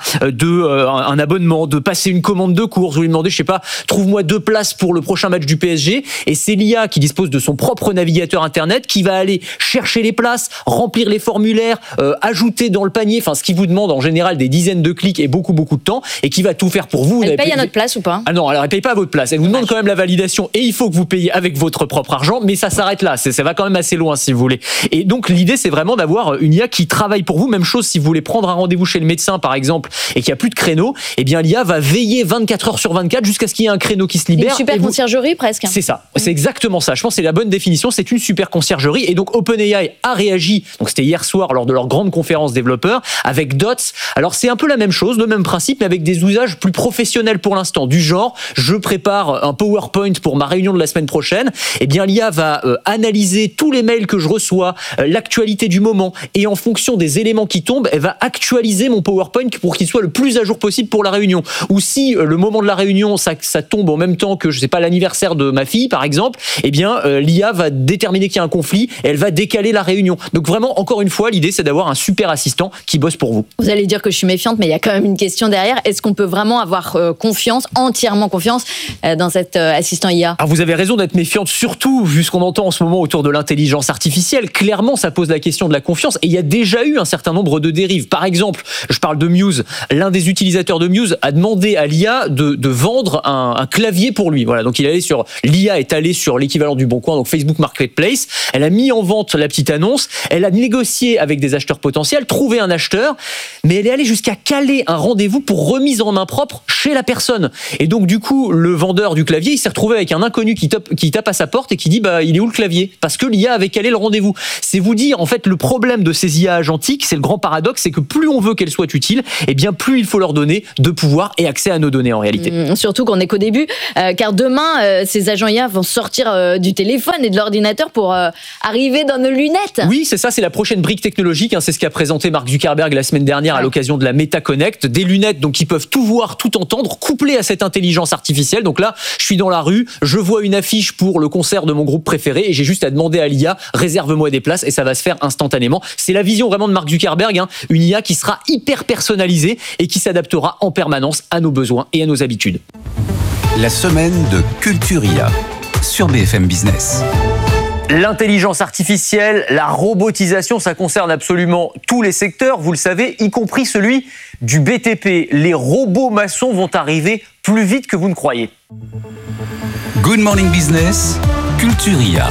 Speaker 10: un abonnement, de passer une commande de course, vous lui demandez, je sais pas, trouve-moi 2 places pour le prochain match du PSG, et c'est l'IA qui dispose de son propre navigateur internet qui va aller chercher les places, remplir les formulaires, ajouter dans le panier, enfin ce qui vous demande en général des dizaines de clics et beaucoup de temps, et qui va tout faire pour vous.
Speaker 11: Elle paye à notre place ou pas ?
Speaker 10: Ah non, alors elle paye pas à votre place, elle vous demande quand même la validation, et il faut que vous payiez avec votre propre argent, mais ça s'arrête là, ça va quand même assez loin si vous voulez. Et donc l'idée c'est vraiment d'avoir une IA qui travaille pour vous. Même chose si vous voulez prendre un rendez-vous chez le médecin par exemple, et qu'il n'y a plus de créneau, eh bien l'IA va veiller 24 heures sur 24 jusqu'à ce qu'il y ait un créneau qui se libère.
Speaker 11: Une super conciergerie presque.
Speaker 10: C'est ça, c'est exactement ça. Je pense que c'est la bonne définition, c'est une super conciergerie. Et donc OpenAI a réagi, donc c'était hier soir lors de leur grande conférence développeurs, avec Dots. Alors c'est un peu la même chose, le même principe, mais avec des usages plus professionnels pour l'instant, du genre, je prépare un PowerPoint pour ma réunion de la semaine prochaine, eh bien l'IA va analyser tous les mails que je reçois, l'actualité du moment, et en fonction des éléments qui tombent, elle va actualiser mon PowerPoint pour qu'il soit le plus à jour possible pour la réunion. Ou si le moment de la réunion, ça tombe en même temps que, je sais pas, l'anniversaire de ma fille, par exemple, eh bien, l'IA va déterminer qu'il y a un conflit et elle va décaler la réunion. Donc vraiment, encore une fois, l'idée, c'est d'avoir un super assistant qui bosse pour vous.
Speaker 11: Vous allez dire que je suis méfiante, mais il y a quand même une question derrière. Est-ce qu'on peut vraiment avoir entièrement confiance dans cet assistant IA ?
Speaker 10: Alors vous avez raison d'être méfiante, surtout vu ce qu'on entend en ce moment autour de l'intelligence artificielle. Clairement, ça pose la question de la confiance et il y a déjà eu un certain nombre de dérives. Par exemple, je parle parle de Muse. L'un des utilisateurs de Muse a demandé à l'IA de vendre un clavier pour lui. Voilà, donc l'IA est allée sur l'équivalent du Bon Coin, donc Facebook Marketplace. Elle a mis en vente la petite annonce. Elle a négocié avec des acheteurs potentiels, trouvé un acheteur, mais elle est allée jusqu'à caler un rendez-vous pour remise en main propre chez la personne. Et donc, du coup, le vendeur du clavier, il s'est retrouvé avec un inconnu qui tape à sa porte et qui dit, il est où le clavier? Parce que l'IA avait calé le rendez-vous. C'est vous dire, en fait, le problème de ces IA agentiques, c'est le grand paradoxe, c'est que plus on veut qu'elles soient utiles, eh bien, plus il faut leur donner de pouvoir et accès à nos données, en réalité.
Speaker 11: Surtout qu'on n'est qu'au début, car demain, ces agents IA vont sortir du téléphone et de l'ordinateur pour arriver dans nos lunettes.
Speaker 10: Oui, c'est ça, c'est la prochaine brique technologique. C'est ce qu'a présenté Mark Zuckerberg la semaine dernière à l'occasion de la Meta Connect. Des lunettes donc qui peuvent tout voir, tout entendre, couplées à cette intelligence artificielle. Donc là, je suis dans la rue, je vois une affiche pour le concert de mon groupe préféré et j'ai juste à demander à l'IA, réserve-moi des places et ça va se faire instantanément. C'est la vision vraiment de Mark Zuckerberg, une IA qui sera hyper personnalisée et qui s'adaptera en permanence à nos besoins et à nos habitudes.
Speaker 4: La semaine de Culture IA sur BFM Business.
Speaker 10: L'intelligence artificielle, la robotisation, ça concerne absolument tous les secteurs, vous le savez, y compris celui du BTP. Les robots maçons vont arriver plus vite que vous ne croyez.
Speaker 4: Good Morning Business, Culture IA.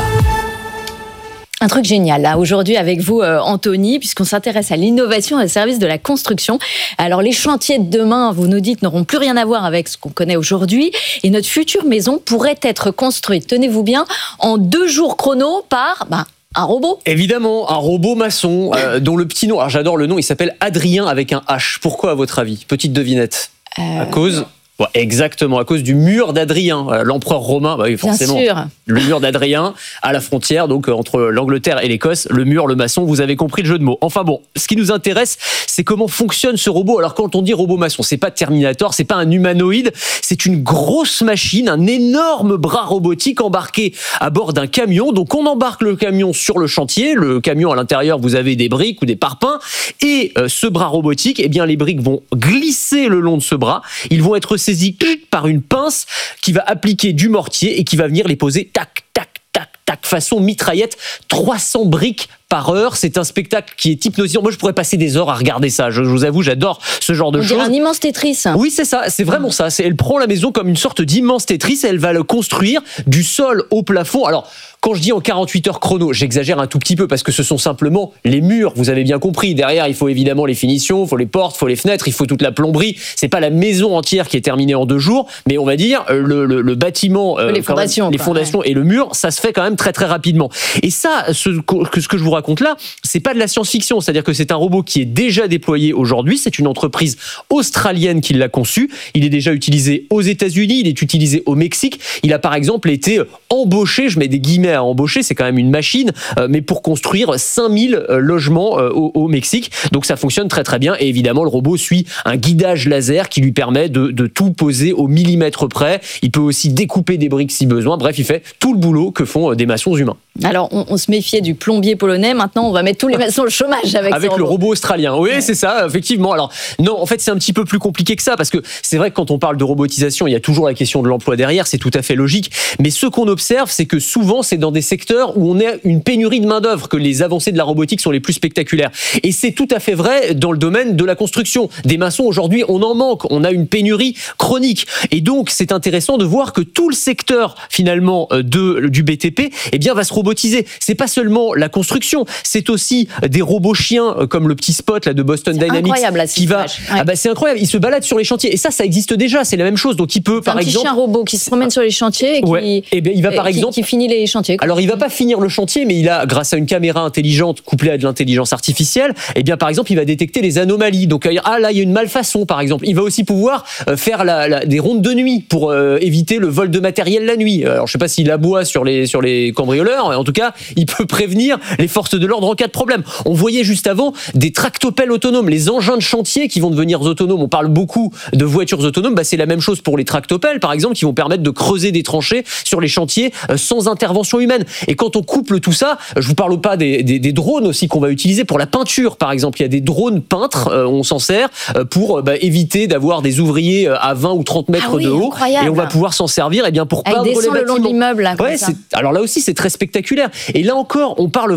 Speaker 11: Un truc génial, là, aujourd'hui, avec vous, Anthony, puisqu'on s'intéresse à l'innovation et au service de la construction. Alors, les chantiers de demain, vous nous dites, n'auront plus rien à voir avec ce qu'on connaît aujourd'hui. Et notre future maison pourrait être construite, tenez-vous bien, en 2 jours chrono par un robot.
Speaker 10: Évidemment, un robot maçon, dont le petit nom, alors j'adore le nom, il s'appelle Adrien avec un H. Pourquoi, à votre avis? Petite devinette. À cause... Ouais, exactement, à cause du mur d'Adrien, l'empereur romain, oui, forcément.
Speaker 11: Bien sûr.
Speaker 10: Le mur d'Adrien, à la frontière, donc entre l'Angleterre et l'Écosse, le mur, le maçon, vous avez compris le jeu de mots. Enfin bon, ce qui nous intéresse, c'est comment fonctionne ce robot. Alors quand on dit robot maçon, c'est pas Terminator, c'est pas un humanoïde, c'est une grosse machine, un énorme bras robotique embarqué à bord d'un camion. Donc on embarque le camion sur le chantier, le camion à l'intérieur, vous avez des briques ou des parpaings, et ce bras robotique, eh bien les briques vont glisser le long de ce bras, ils vont être saisis par une pince qui va appliquer du mortier et qui va venir les poser tac, tac, tac, tac, façon mitraillette, 300 briques par heure. C'est un spectacle qui est hypnotisant. Moi, je pourrais passer des heures à regarder ça. Je vous avoue, j'adore ce genre de choses.
Speaker 11: On dirait un immense Tetris.
Speaker 10: Oui, c'est ça. C'est vraiment ça. Elle prend la maison comme une sorte d'immense Tetris et elle va le construire du sol au plafond. Alors, quand je dis en 48 heures chrono, j'exagère un tout petit peu parce que ce sont simplement les murs. Vous avez bien compris. Derrière, il faut évidemment les finitions, il faut les portes, il faut les fenêtres, il faut toute la plomberie. C'est pas la maison entière qui est terminée en 2 jours, mais on va dire le bâtiment,
Speaker 11: les fondations,
Speaker 10: et le mur, ça se fait quand même très très rapidement. Et ça, ce que je vous raconte là, c'est pas de la science-fiction. C'est-à-dire que c'est un robot qui est déjà déployé aujourd'hui. C'est une entreprise australienne qui l'a conçu. Il est déjà utilisé aux États-Unis, il est utilisé au Mexique. Il a par exemple été embauché, je mets des guillemets à embaucher, c'est quand même une machine, mais pour construire 5000 logements au Mexique. Donc ça fonctionne très très bien. Et évidemment, le robot suit un guidage laser qui lui permet de tout poser au millimètre près. Il peut aussi découper des briques si besoin. Bref, il fait tout le boulot que font des maçons humains.
Speaker 11: Alors, on se méfiait du plombier polonais. Maintenant, on va mettre tous les maçons au chômage avec
Speaker 10: le robot australien. Oui, c'est ça, effectivement. Alors, non, en fait, c'est un petit peu plus compliqué que ça parce que c'est vrai que quand on parle de robotisation, il y a toujours la question de l'emploi derrière. C'est tout à fait logique. Mais ce qu'on observe, c'est que souvent, c'est dans des secteurs où on a une pénurie de main-d'œuvre que les avancées de la robotique sont les plus spectaculaires. Et c'est tout à fait vrai dans le domaine de la construction. Des maçons, aujourd'hui, on en manque. On a une pénurie chronique. Et donc, c'est intéressant de voir que tout le secteur, finalement, du BTP, eh bien, va se robotiser. C'est pas seulement la construction, c'est aussi des robots chiens comme le petit Spot là de Boston Dynamics.
Speaker 11: Incroyable, là,
Speaker 10: qui va. Ah bah c'est incroyable. Il se balade sur les chantiers et ça existe déjà. C'est la même chose. Donc il peut par exemple.
Speaker 11: Un petit chien robot qui se promène sur les chantiers et qui.
Speaker 10: Et bien il va par exemple.
Speaker 11: Qui finit les chantiers.
Speaker 10: Alors il va pas finir le chantier, mais il a grâce à une caméra intelligente couplée à de l'intelligence artificielle. Et bien par exemple il va détecter les anomalies. Donc là il y a une malfaçon par exemple. Il va aussi pouvoir faire des rondes de nuit pour éviter le vol de matériel la nuit. Alors je sais pas s'il aboie sur les cambrioleurs. En tout cas il peut prévenir les forces de l'ordre en cas de problème. On voyait juste avant des tractopelles autonomes, les engins de chantier qui vont devenir autonomes. On parle beaucoup de voitures autonomes, c'est la même chose pour les tractopelles, par exemple, qui vont permettre de creuser des tranchées sur les chantiers sans intervention humaine. Et quand on couple tout ça, je vous parle pas des drones aussi qu'on va utiliser pour la peinture, par exemple. Il y a des drones peintres, on s'en sert pour éviter d'avoir des ouvriers à 20 ou 30 mètres de haut.
Speaker 11: Incroyable.
Speaker 10: Et on va pouvoir s'en servir pour peindre les bâtiments.
Speaker 11: Le long de l'immeuble.
Speaker 10: Alors là aussi, c'est très spectaculaire. Et là encore, on parle vraiment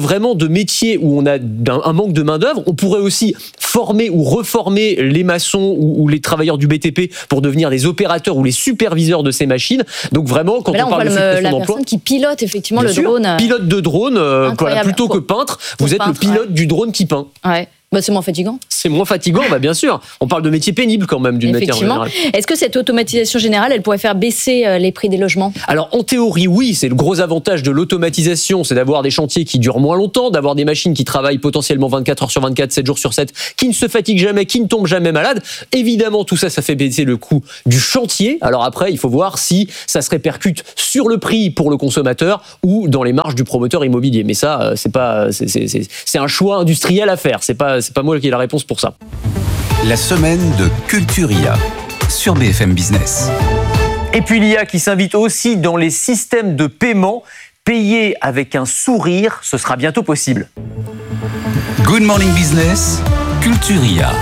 Speaker 10: de métiers où on a un manque de main-d'œuvre, on pourrait aussi former ou reformer les maçons ou les travailleurs du BTP pour devenir des opérateurs ou les superviseurs de ces machines. Donc vraiment, quand on parle de suppression d'emploi,
Speaker 11: la personne qui pilote effectivement le drone.
Speaker 10: Pilote de drone, plutôt que peintre, vous êtes le pilote du drone qui peint.
Speaker 11: Ouais. Bah, c'est moins fatigant.
Speaker 10: C'est moins fatigant, bah bien sûr. On parle de métiers pénibles quand même, d'une manière générale.
Speaker 11: Est-ce que cette automatisation générale, elle pourrait faire baisser les prix des logements ?
Speaker 10: Alors, en théorie, oui. C'est le gros avantage de l'automatisation, c'est d'avoir des chantiers qui durent moins longtemps, d'avoir des machines qui travaillent potentiellement 24 heures sur 24, 7 jours sur 7, qui ne se fatiguent jamais, qui ne tombent jamais malades. Évidemment, tout ça, ça fait baisser le coût du chantier. Alors après, il faut voir si ça se répercute sur le prix pour le consommateur ou dans les marges du promoteur immobilier. Mais ça, c'est un choix industriel à faire. C'est pas moi qui ai la réponse pour ça.
Speaker 4: La semaine de Culture IA sur BFM Business.
Speaker 10: Et puis l'IA qui s'invite aussi dans les systèmes de paiement. Payer avec un sourire, ce sera bientôt possible.
Speaker 4: Good Morning Business, Culture IA.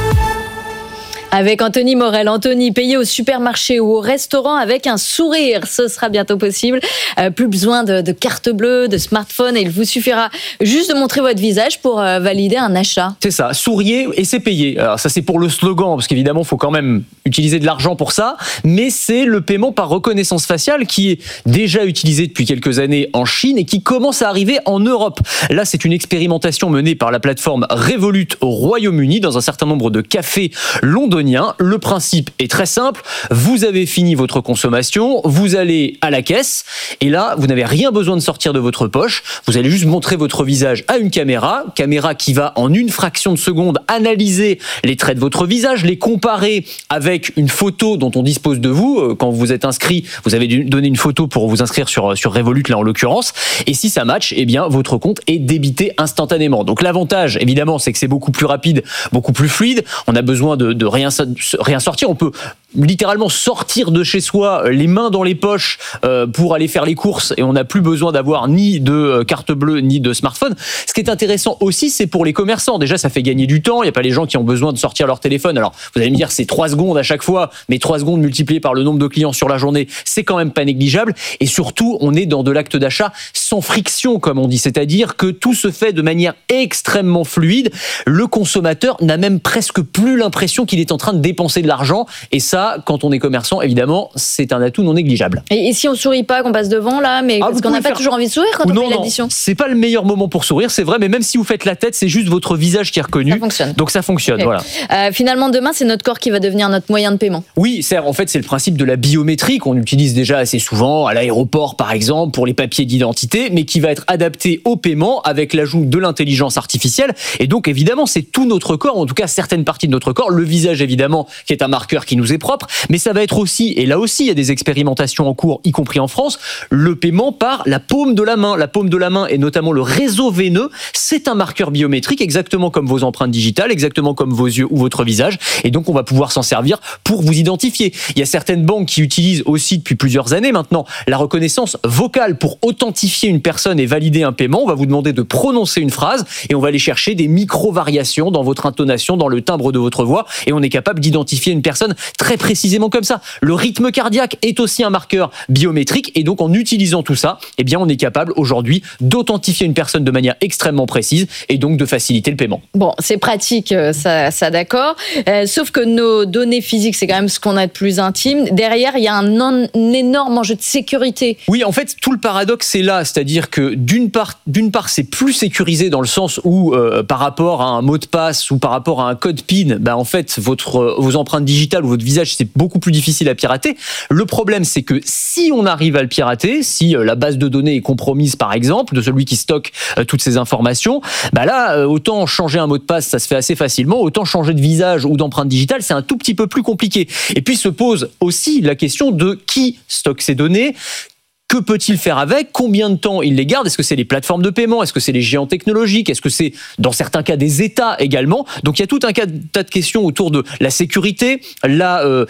Speaker 11: Avec Anthony Morel. Anthony, payer au supermarché ou au restaurant avec un sourire, ce sera bientôt possible. Plus besoin de carte bleue, de smartphone, et il vous suffira juste de montrer votre visage pour valider un achat.
Speaker 10: C'est ça, souriez et c'est payé. Alors ça, c'est pour le slogan, parce qu'évidemment, il faut quand même utiliser de l'argent pour ça, mais c'est le paiement par reconnaissance faciale qui est déjà utilisé depuis quelques années en Chine et qui commence à arriver en Europe. Là, c'est une expérimentation menée par la plateforme Revolut au Royaume-Uni dans un certain nombre de cafés londoniens. Le principe est très simple. Vous avez fini votre consommation, vous allez à la caisse et là, vous n'avez rien besoin de sortir de votre poche. Vous allez juste montrer votre visage à une caméra qui va en une fraction de seconde analyser les traits de votre visage, les comparer avec une photo dont on dispose de vous. Quand vous êtes inscrit, vous avez dû donner une photo pour vous inscrire sur Revolut, là en l'occurrence. Et si ça match, eh bien, votre compte est débité instantanément. Donc l'avantage, évidemment, c'est que c'est beaucoup plus rapide, beaucoup plus fluide. On a besoin de rien sortir. On peut littéralement sortir de chez soi les mains dans les poches pour aller faire les courses et on n'a plus besoin d'avoir ni de carte bleue ni de smartphone. Ce qui est intéressant aussi, c'est pour les commerçants. Déjà, ça fait gagner du temps. Il n'y a pas les gens qui ont besoin de sortir leur téléphone. Alors, vous allez me dire, c'est 3 secondes à chaque fois, mais 3 secondes multipliées par le nombre de clients sur la journée, c'est quand même pas négligeable. Et surtout, on est dans de l'acte d'achat sans friction, comme on dit. C'est-à-dire que tout se fait de manière extrêmement fluide. Le consommateur n'a même presque plus l'impression qu'il est en train de dépenser de l'argent. Et ça, quand on est commerçant, évidemment, c'est un atout non négligeable.
Speaker 11: Et si on sourit pas, qu'on passe devant, là, mais parce qu'on n'a pas toujours envie de sourire quand on fait l'addition.
Speaker 10: C'est pas le meilleur moment pour sourire, c'est vrai, mais même si vous faites la tête, c'est juste votre visage qui est reconnu.
Speaker 11: Ça fonctionne.
Speaker 10: Donc ça fonctionne,
Speaker 11: okay.
Speaker 10: Voilà.
Speaker 11: Finalement, demain, c'est notre corps qui va devenir notre moyen de paiement.
Speaker 10: Oui, en fait, c'est le principe de la biométrie qu'on utilise déjà assez souvent à l'aéroport, par exemple, pour les papiers d'identité, mais qui va être adapté au paiement avec l'ajout de l'intelligence artificielle. Et donc, évidemment, c'est tout notre corps, en tout cas certaines parties de notre corps, le visage, évidemment, qui est un marqueur qui nous est propre, mais ça va être aussi, et là aussi il y a des expérimentations en cours, y compris en France, le paiement par la paume de la main. La paume de la main et notamment le réseau veineux, c'est un marqueur biométrique, exactement comme vos empreintes digitales, exactement comme vos yeux ou votre visage, et donc on va pouvoir s'en servir pour vous identifier. Il y a certaines banques qui utilisent aussi depuis plusieurs années maintenant la reconnaissance vocale pour authentifier une personne et valider un paiement. On va vous demander de prononcer une phrase et on va aller chercher des micro-variations dans votre intonation, dans le timbre de votre voix, et on est capable d'identifier une personne très précisément comme ça. Le rythme cardiaque est aussi un marqueur biométrique et donc en utilisant tout ça, eh bien on est capable aujourd'hui d'authentifier une personne de manière extrêmement précise et donc de faciliter le paiement.
Speaker 11: Bon, c'est pratique, ça d'accord. Sauf que nos données physiques, c'est quand même ce qu'on a de plus intime. Derrière, il y a un énorme enjeu de sécurité.
Speaker 10: Oui, en fait, tout le paradoxe est là, c'est-à-dire que d'une part, c'est plus sécurisé dans le sens où par rapport à un mot de passe ou par rapport à un code PIN, en fait, vos empreintes digitales ou votre visage, c'est beaucoup plus difficile à pirater. Le problème, c'est que si on arrive à le pirater, si la base de données est compromise, par exemple, de celui qui stocke toutes ces informations, là, autant changer un mot de passe, ça se fait assez facilement, autant changer de visage ou d'empreinte digitale, c'est un tout petit peu plus compliqué. Et puis se pose aussi la question de qui stocke ces données. Que peut-il faire avec ? Combien de temps il les garde ? Est-ce que c'est les plateformes de paiement ? Est-ce que c'est les géants technologiques ? Est-ce que c'est, dans certains cas, des États également ? Donc, il y a tout un tas de questions autour de la sécurité, la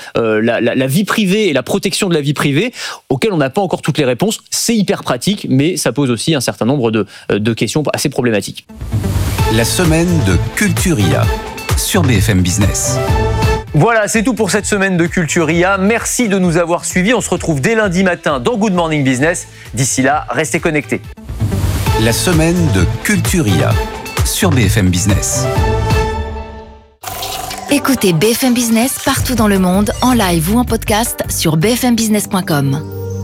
Speaker 10: vie privée et la protection de la vie privée, auxquelles on n'a pas encore toutes les réponses. C'est hyper pratique, mais ça pose aussi un certain nombre de questions assez problématiques.
Speaker 4: La semaine de Culture IA sur BFM Business.
Speaker 10: Voilà, c'est tout pour cette semaine de Culture IA. Merci de nous avoir suivis. On se retrouve dès lundi matin dans Good Morning Business. D'ici là, restez connectés.
Speaker 4: La semaine de Culturia sur BFM Business.
Speaker 7: Écoutez BFM Business partout dans le monde, en live ou en podcast sur bfmbusiness.com.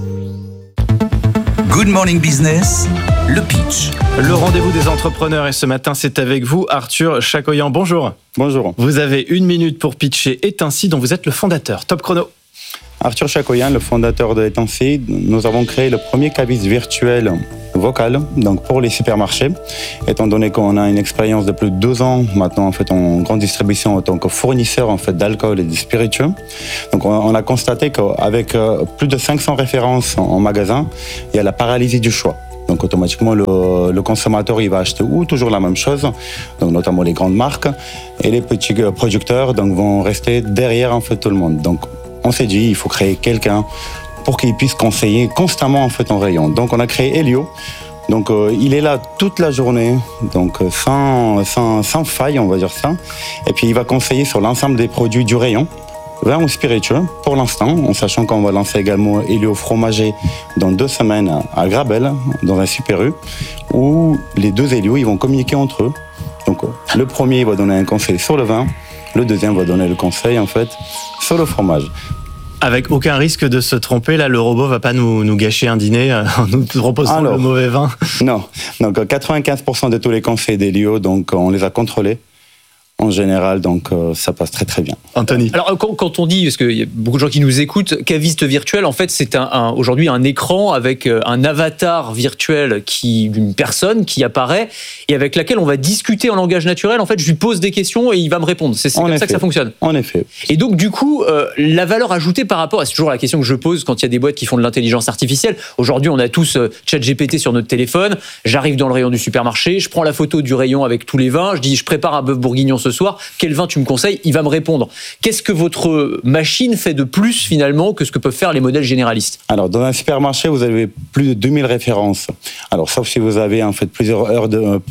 Speaker 4: Good Morning Business, le pitch.
Speaker 8: Le rendez-vous des entrepreneurs et ce matin c'est avec vous Arthur Chacoyan. Bonjour.
Speaker 9: Bonjour.
Speaker 8: Vous avez 1 minute pour pitcher Etinci dont vous êtes le fondateur. Top chrono.
Speaker 9: Arthur Chacoyan, le fondateur de Etinci, nous avons créé le premier cabis virtuel vocal donc pour les supermarchés, étant donné qu'on a une expérience de plus de 2 ans maintenant en fait en grande distribution en tant que fournisseur en fait d'alcool et de spiritueux. Donc on a constaté qu'avec plus de 500 références en magasin, il y a la paralysie du choix. Donc automatiquement le consommateur il va acheter ou toujours la même chose, donc notamment les grandes marques, et les petits producteurs donc vont rester derrière en fait tout le monde. Donc on s'est dit il faut créer quelqu'un pour qu'il puisse conseiller constamment en fait en rayon. Donc on a créé Elio. Donc il est là toute la journée, donc sans faille on va dire ça. Et puis il va conseiller sur l'ensemble des produits du rayon, vin ou spiritueux pour l'instant, en sachant qu'on va lancer également Elio fromager dans 2 semaines à Grabel, dans un Super U, où les 2 Elio ils vont communiquer entre eux. Donc le premier va donner un conseil sur le vin, le deuxième va donner le conseil en fait sur le fromage.
Speaker 8: Avec aucun risque de se tromper, là, le robot va pas nous gâcher un dîner en nous proposant le mauvais vin.
Speaker 9: Non. Donc, 95% de tous les conseils d'Elio, donc, on les a contrôlés. En général, donc, ça passe très très bien.
Speaker 8: Anthony.
Speaker 10: Alors, quand on dit, parce qu'il y a beaucoup de gens qui nous écoutent, caviste virtuel, en fait, c'est aujourd'hui un écran avec un avatar virtuel d'une personne qui apparaît et avec laquelle on va discuter en langage naturel. En fait, je lui pose des questions et il va me répondre. C'est comme ça que ça fonctionne.
Speaker 9: En effet.
Speaker 10: Et donc, du coup, la valeur ajoutée par rapport, c'est toujours la question que je pose quand il y a des boîtes qui font de l'intelligence artificielle. Aujourd'hui, on a tous ChatGPT sur notre téléphone. J'arrive dans le rayon du supermarché, je prends la photo du rayon avec tous les vins, je dis, je prépare un bœuf bourguignon ce soir, quel vin tu me conseilles? Il va me répondre. Qu'est-ce que votre machine fait de plus finalement que ce que peuvent faire les modèles généralistes?
Speaker 9: Alors dans un supermarché, vous avez plus de 2000 références. Alors sauf si vous avez en fait plusieurs heures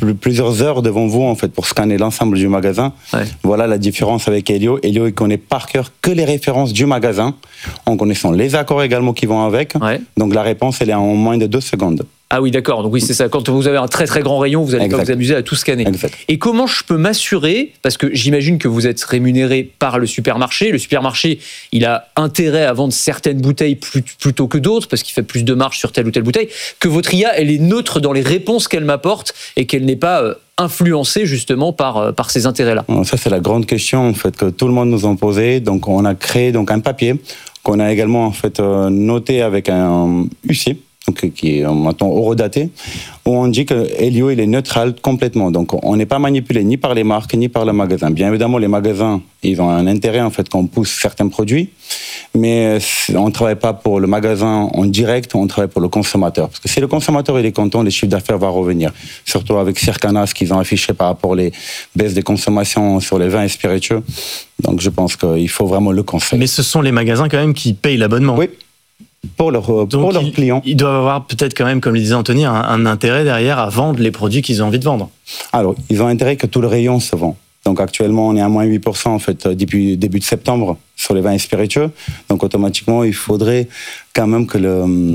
Speaker 9: devant vous en fait pour scanner l'ensemble du magasin. Ouais. Voilà la différence avec Elio. Elio il connaît par cœur que les références du magasin, en connaissant les accords également qui vont avec. Ouais. Donc la réponse elle est en moins de 2 secondes.
Speaker 10: Ah oui, d'accord. Donc oui, c'est ça. Quand vous avez un très très grand rayon, vous allez pas vous amuser à tout scanner. Exact. Et comment je peux m'assurer, parce que j'imagine que vous êtes rémunéré par le supermarché. Le supermarché, il a intérêt à vendre certaines bouteilles plutôt que d'autres, parce qu'il fait plus de marge sur telle ou telle bouteille, que votre IA, elle est neutre dans les réponses qu'elle m'apporte et qu'elle n'est pas influencée justement par ces intérêts-là.
Speaker 9: Ça, c'est la grande question en fait que tout le monde nous a posée. Donc on a créé donc un papier qu'on a également en fait noté avec un huissier. Donc, qui est maintenant horodaté, où on dit que Elio il est neutral complètement. Donc on n'est pas manipulé ni par les marques ni par le magasin. Bien évidemment, les magasins ils ont un intérêt en fait qu'on pousse certains produits, mais on ne travaille pas pour le magasin en direct, on travaille pour le consommateur. Parce que si le consommateur il est content, les chiffres d'affaires vont revenir. Surtout avec Circana, ce qu'ils ont affiché par rapport aux baisses des consommations sur les vins et spiritueux. Donc je pense qu'il faut vraiment le conseil.
Speaker 8: Mais ce sont les magasins quand même qui payent l'abonnement.
Speaker 9: Oui. Pour leurs clients.
Speaker 8: Ils doivent avoir peut-être quand même, comme le disait Anthony, un intérêt derrière à vendre les produits qu'ils ont envie de vendre.
Speaker 9: Alors, ils ont intérêt que tout le rayon se vend. Donc actuellement, on est à moins 8% en fait depuis début de septembre sur les vins et spiritueux. Donc automatiquement, il faudrait quand même que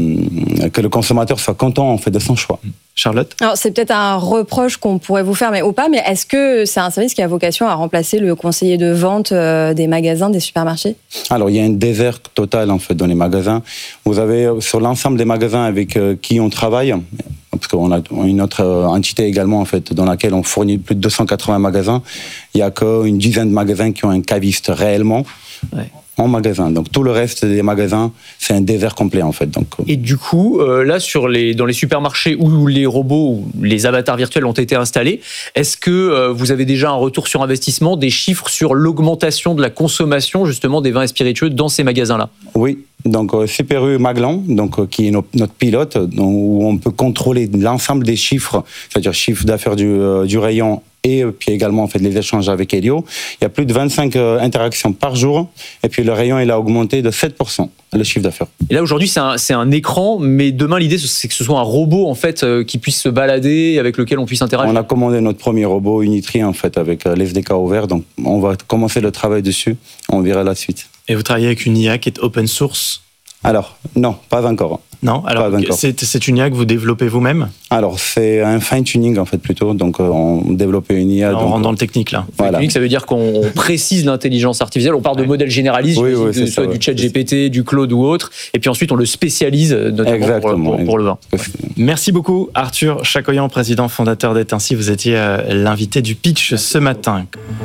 Speaker 9: le consommateur soit content en fait de son choix.
Speaker 8: Charlotte?
Speaker 14: Alors c'est peut-être un reproche qu'on pourrait vous faire, mais ou pas. Mais est-ce que c'est un service qui a vocation à remplacer le conseiller de vente des magasins, des supermarchés?
Speaker 9: Alors il y a un désert total en fait dans les magasins. Vous avez sur l'ensemble des magasins avec qui on travaille. Parce qu'on a une autre entité également en fait dans laquelle on fournit plus de 280 magasins. Il y a qu'une dizaine de magasins qui ont un caviste réellement en magasin. Donc tout le reste des magasins, c'est un désert complet en fait. Donc,
Speaker 10: et du coup, là dans les supermarchés où les robots ou les avatars virtuels ont été installés, est-ce que vous avez déjà un retour sur investissement, des chiffres sur l'augmentation de la consommation justement des vins et spiritueux dans ces magasins-là?
Speaker 9: Oui. Donc Super U Maglan, donc qui est notre pilote, donc, où on peut contrôler l'ensemble des chiffres, c'est-à-dire chiffre d'affaires du rayon et puis également en fait les échanges avec Elio. Il y a plus de 25 interactions par jour et puis le rayon il a augmenté de 7% le chiffre d'affaires.
Speaker 10: Et là aujourd'hui c'est un écran, mais demain l'idée c'est que ce soit un robot en fait qui puisse se balader, avec lequel on puisse interagir.
Speaker 9: On a commandé notre premier robot Unitri en fait avec l'SDK ouvert, donc on va commencer le travail dessus, on verra la suite.
Speaker 8: Et vous travaillez avec une IA qui est open source?
Speaker 9: Alors non, pas encore.
Speaker 8: Non, alors c'est une IA que vous développez vous-même?
Speaker 9: Alors c'est un fine-tuning en fait plutôt, donc on développe une IA.
Speaker 8: Alors, on rentre dans le technique là.
Speaker 10: Voilà. Technique, ça veut dire qu'on précise l'intelligence artificielle, on part de modèles généralistes, soit du chat GPT, du Claude ou autre, et puis ensuite on le spécialise notamment pour le vin.
Speaker 8: Merci beaucoup Arthur Chacoyan, président fondateur d'Etinci, vous étiez l'invité du pitch ce matin.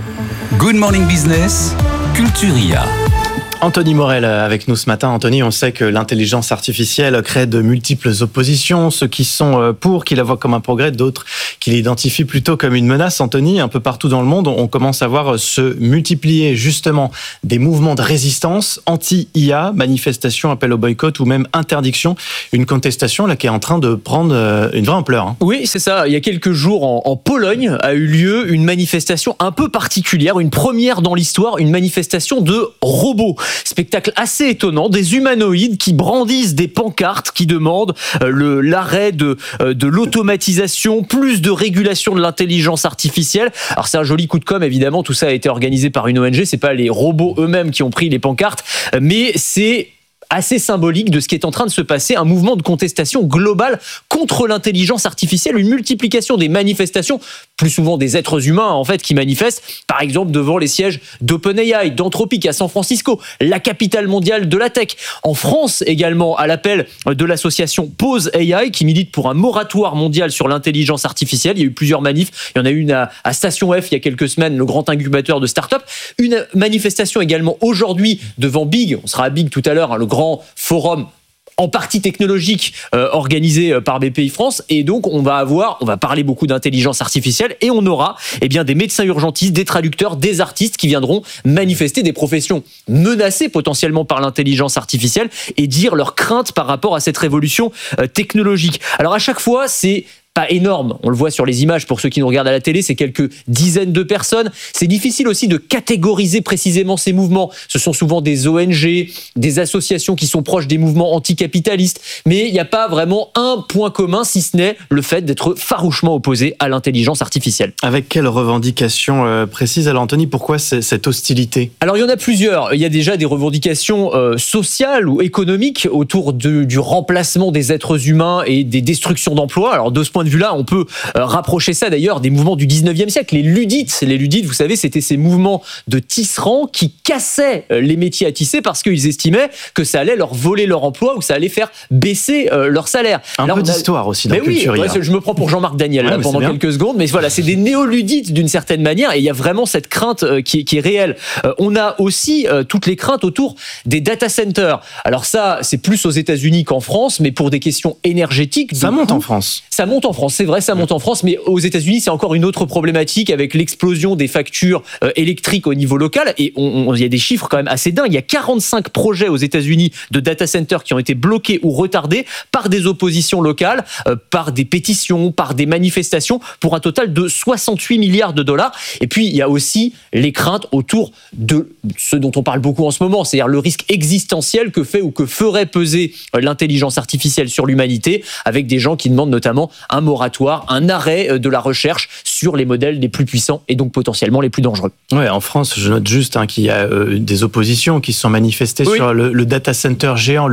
Speaker 4: Good Morning Business, Culture IA.
Speaker 8: Anthony Morel avec nous ce matin. Anthony, on sait que l'intelligence artificielle crée de multiples oppositions, ceux qui sont pour, qui la voient comme un progrès, d'autres qui l'identifient plutôt comme une menace. Anthony, un peu partout dans le monde, on commence à voir se multiplier justement des mouvements de résistance anti-IA, manifestations, appels au boycott ou même interdiction. Une contestation là qui est en train de prendre une vraie ampleur.
Speaker 10: Oui, c'est ça. Il y a quelques jours en Pologne a eu lieu une manifestation un peu particulière, une première dans l'histoire, une manifestation de robots. Spectacle assez étonnant, des humanoïdes qui brandissent des pancartes qui demandent l'arrêt de l'automatisation, plus de régulation de l'intelligence artificielle. Alors c'est un joli coup de com', évidemment, tout ça a été organisé par une ONG, c'est pas les robots eux-mêmes qui ont pris les pancartes, mais c'est assez symbolique de ce qui est en train de se passer, un mouvement de contestation globale contre l'intelligence artificielle, une multiplication des manifestations, plus souvent des êtres humains en fait qui manifestent, par exemple devant les sièges d'OpenAI, d'Anthropic à San Francisco, la capitale mondiale de la tech. En France également, à l'appel de l'association Pause AI qui milite pour un moratoire mondial sur l'intelligence artificielle. Il y a eu plusieurs manifs, il y en a une à Station F il y a quelques semaines, le grand incubateur de start-up. Une manifestation également aujourd'hui devant Big, on sera à Big tout à l'heure, le grand forum en partie technologique organisé par BPI France, et donc on va parler beaucoup d'intelligence artificielle et on aura des médecins urgentistes, des traducteurs, des artistes qui viendront manifester, des professions menacées potentiellement par l'intelligence artificielle et dire leurs craintes par rapport à cette révolution technologique. Alors à chaque fois, c'est pas énorme, on le voit sur les images pour ceux qui nous regardent à la télé, c'est quelques dizaines de personnes. C'est difficile aussi de catégoriser précisément ces mouvements. Ce sont souvent des ONG, des associations qui sont proches des mouvements anticapitalistes, mais il n'y a pas vraiment un point commun si ce n'est le fait d'être farouchement opposé à l'intelligence artificielle.
Speaker 8: Avec quelles revendications précises? Alors Anthony, pourquoi cette hostilité?
Speaker 10: Alors il y en a plusieurs. Il y a déjà des revendications sociales ou économiques autour du remplacement des êtres humains et des destructions d'emplois. Alors de ce point de vue-là, on peut rapprocher ça d'ailleurs des mouvements du 19e siècle. Les ludites, vous savez, c'était ces mouvements de tisserands qui cassaient les métiers à tisser parce qu'ils estimaient que ça allait leur voler leur emploi ou ça allait faire baisser leur salaire.
Speaker 8: Un peu d'histoire aussi dans la culture.
Speaker 10: Oui, je me prends pour Jean-Marc Daniel pendant quelques secondes, mais voilà, c'est des néoludites d'une certaine manière et il y a vraiment cette crainte qui est réelle. On a aussi toutes les craintes autour des data centers. Alors ça, c'est plus aux États-Unis qu'en France, mais pour des questions énergétiques.
Speaker 8: Ça monte en France.
Speaker 10: Ça monte en France, c'est vrai, ça monte en France, mais aux États-Unis, c'est encore une autre problématique avec l'explosion des factures électriques au niveau local. Et il y a des chiffres quand même assez dingues. Il y a 45 projets aux États-Unis de data centers qui ont été bloqués ou retardés par des oppositions locales, par des pétitions, par des manifestations, pour un total de 68 milliards de dollars. Et puis, il y a aussi les craintes autour de ce dont on parle beaucoup en ce moment, c'est-à-dire le risque existentiel que fait ou que ferait peser l'intelligence artificielle sur l'humanité, avec des gens qui demandent notamment un moratoire, un arrêt de la recherche sur les modèles les plus puissants et donc potentiellement les plus dangereux.
Speaker 8: Ouais, en France, je note juste qu'il y a des oppositions qui se sont manifestées sur le data center géant,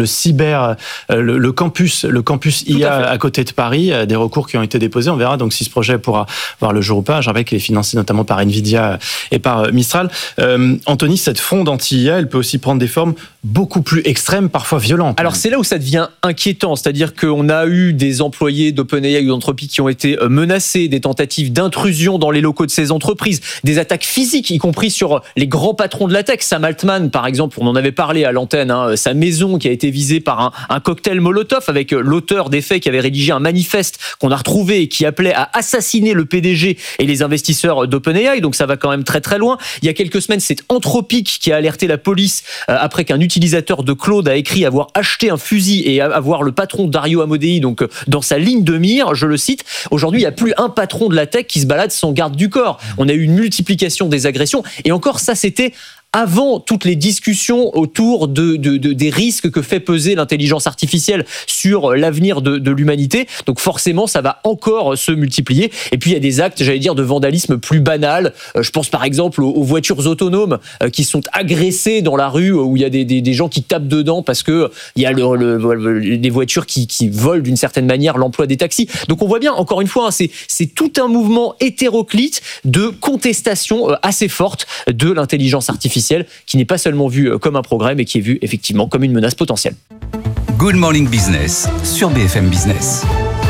Speaker 8: le campus IA à côté de Paris, des recours qui ont été déposés. On verra donc si ce projet pourra voir le jour ou pas. Je rappelle qu'il est financé notamment par Nvidia et par Mistral. Anthony, cette fronde anti-IA, elle peut aussi prendre des formes beaucoup plus extrêmes, parfois violentes.
Speaker 10: Alors c'est là où ça devient inquiétant, c'est-à-dire qu'on a eu des employés d'OpenAI ou d'Anthropic qui ont été menacés, des tentatives d'intrusion dans les locaux de ces entreprises, des attaques physiques, y compris sur les grands patrons de la tech. Sam Altman, par exemple, on en avait parlé à l'antenne, sa maison qui a été visée par un cocktail Molotov avec l'auteur des faits qui avait rédigé un manifeste qu'on a retrouvé et qui appelait à assassiner le PDG et les investisseurs d'OpenAI, donc ça va quand même très très loin. Il y a quelques semaines, c'est Anthropic qui a alerté la police après qu'un utilisateur de Claude a écrit avoir acheté un fusil et avoir le patron Dario Amodei donc dans sa ligne de mire, je le cite. Aujourd'hui, il n'y a plus un patron de la tech qui se balade sans garde du corps. On a eu une multiplication des agressions et encore ça, c'était avant toutes les discussions autour des risques que fait peser l'intelligence artificielle sur l'avenir de l'humanité. Donc forcément, ça va encore se multiplier. Et puis il y a des actes, j'allais dire, de vandalisme plus banal. Je pense par exemple aux voitures autonomes qui sont agressées dans la rue, où il y a des gens qui tapent dedans parce que il y a des voitures qui volent d'une certaine manière l'emploi des taxis. Donc on voit bien, encore une fois, hein, c'est tout un mouvement hétéroclite de contestation assez forte de l'intelligence artificielle, qui n'est pas seulement vue comme un progrès, mais qui est vue effectivement comme une menace potentielle.
Speaker 4: Good Morning Business sur BFM Business.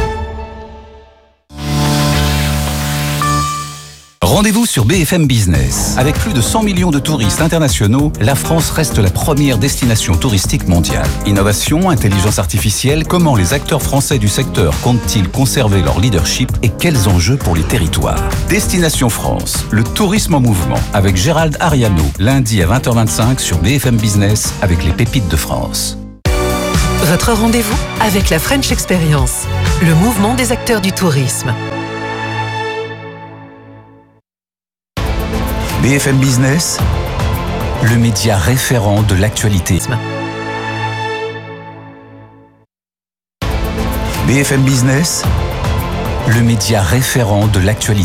Speaker 4: Rendez-vous sur BFM Business. Avec plus de 100 millions de touristes internationaux, la France reste la première destination touristique mondiale. Innovation, intelligence artificielle, comment les acteurs français du secteur comptent-ils conserver leur leadership et quels enjeux pour les territoires? Destination France, le tourisme en mouvement, avec Gérald Ariano, lundi à 20h25 sur BFM Business avec les pépites de France.
Speaker 15: Votre rendez-vous avec la French Experience, le mouvement des acteurs du tourisme.
Speaker 4: BFM Business, le média référent de l'actualité. BFM Business, le média référent de l'actualité.